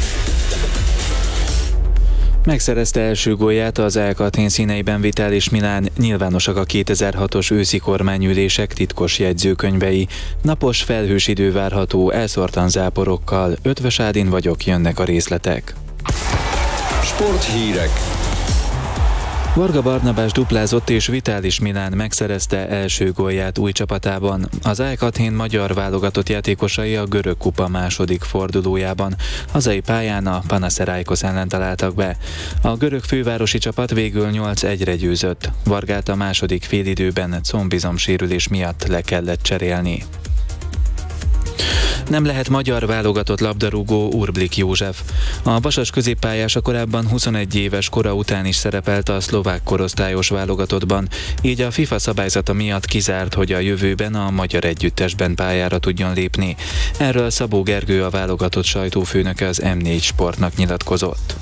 Megszerezte első gólját az AEK Athén színeiben Vitalis Milán, nyilvánosak a 2006-os őszi kormányülések titkos jegyzőkönyvei. Napos, felhős idő várható, elszórtan záporokkal. Ötvös Ádin vagyok, jönnek a részletek. Sporthírek. Varga Barnabás duplázott és Vitalis Milán megszerezte első gólját új csapatában. Az AEK Athén magyar válogatott játékosai a görög kupa második fordulójában hazai pályán a Panathinaikos ellen találtak be. A görög fővárosi csapat végül 8-1-re győzött. Vargát a második félidőben combizomsérülés miatt le kellett cserélni. Nem lehet magyar válogatott labdarúgó Urblik József. A vasas középpályása korábban 21 éves kora után is szerepelt a szlovák korosztályos válogatottban, így a FIFA szabályzata miatt kizárt, hogy a jövőben a magyar együttesben pályára tudjon lépni. Erről Szabó Gergő, a válogatott sajtófőnöke az M4 Sportnak nyilatkozott.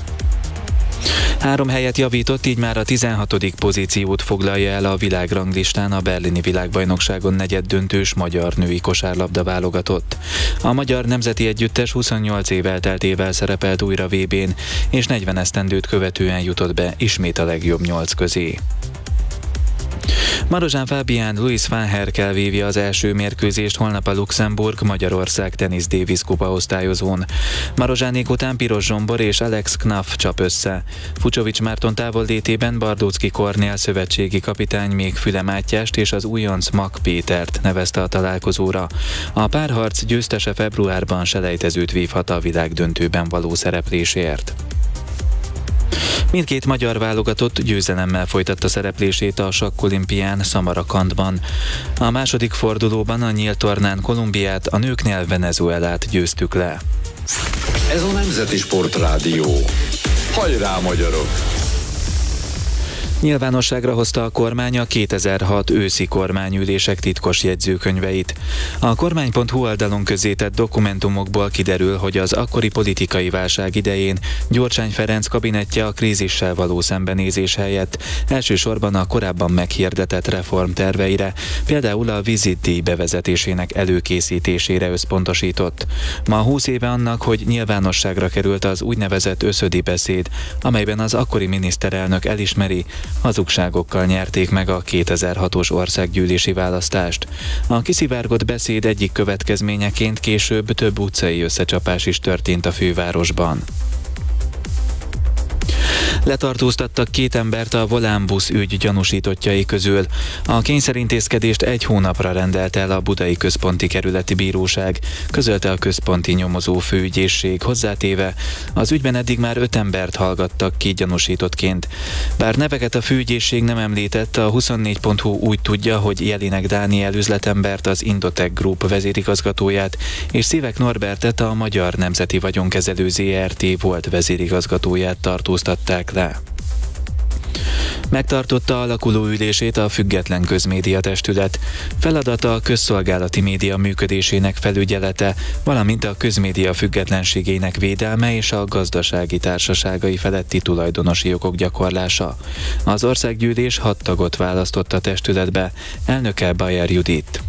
3 helyet javított, így már a 16. pozíciót foglalja el a világranglistán a berlini világbajnokságon negyeddöntős magyar női kosárlabda válogatott. A magyar nemzeti együttes 28 év elteltével szerepelt újra VB-n, és 40 esztendőt követően jutott be ismét a legjobb 8 közé. Marozsán Fábián Louis van Herkel vívja az első mérkőzést holnap a Luxemburg-Magyarország Tenisz Davis kupa osztályozón. Marozsánék után Piros Zsombor és Alex Knaff csap össze. Fucsovics Márton távollétében Bardóczki Kornél szövetségi kapitány még Füle Mátyást és az újonc Mak Pétert nevezte a találkozóra. A párharc győztese februárban selejtezőt vívhat a világdöntőben való szereplésért. Mindkét magyar válogatott győzelemmel folytatta szereplését a sakkolimpián Samarakandban. A második fordulóban a nyílt tornán Kolumbiát, a nőknél Venezuelát győztük le. Ez a Nemzeti Sport Rádió. Hajrá, magyarok! Nyilvánosságra hozta a kormány a 2006 őszi kormányülések titkos jegyzőkönyveit. A kormány.hu oldalon közzétett dokumentumokból kiderül, hogy az akkori politikai válság idején Gyurcsány Ferenc kabinettje a krízissel való szembenézés helyett elsősorban a korábban meghirdetett reformterveire, például a vizitdíj bevezetésének előkészítésére összpontosított. Ma 20 éve annak, hogy nyilvánosságra került az úgynevezett összödi beszéd, amelyben az akkori miniszterelnök elismeri, hazugságokkal nyerték meg a 2006-os országgyűlési választást. A kiszivárgott beszéd egyik következményeként később több utcai összecsapás is történt a fővárosban. Letartóztattak 2 embert a Volánbusz ügy gyanúsítottjai közül. A kényszerintézkedést 1 hónapra rendelt el a Budai Központi Kerületi Bíróság, közölte a központi nyomozó főügyészség, hozzátéve, az ügyben eddig már 5 embert hallgattak ki gyanúsítottként. Bár neveket a főügyészség nem említett, a 24.hu úgy tudja, hogy Jelinek Dániel üzletembert, az Indotech Group vezérigazgatóját és Szívek Norbertet, a Magyar Nemzeti Vagyonkezelő Zrt. Volt vezérigazgatóját tartóztatták le. Megtartotta alakuló ülését a Független Közmédia Testület. Feladata a közszolgálati média működésének felügyelete, valamint a közmédia függetlenségének védelme és a gazdasági társaságai feletti tulajdonosi jogok gyakorlása. Az országgyűlés 6 tagot választott a testületbe, elnöke Bayer Judit.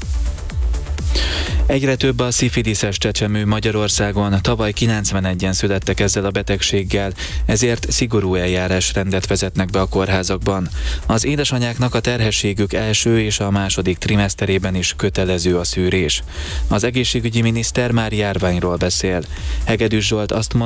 Egyre több a szifiliszes csecsemő Magyarországon, tavaly 91-en születtek ezzel a betegséggel, ezért szigorú eljárásrendet vezetnek be a kórházakban. Az édesanyáknak a terhességük első és a második trimeszterében is kötelező a szűrés. Az egészségügyi miniszter már járványról beszél. Hegedűs Zsolt azt mondta,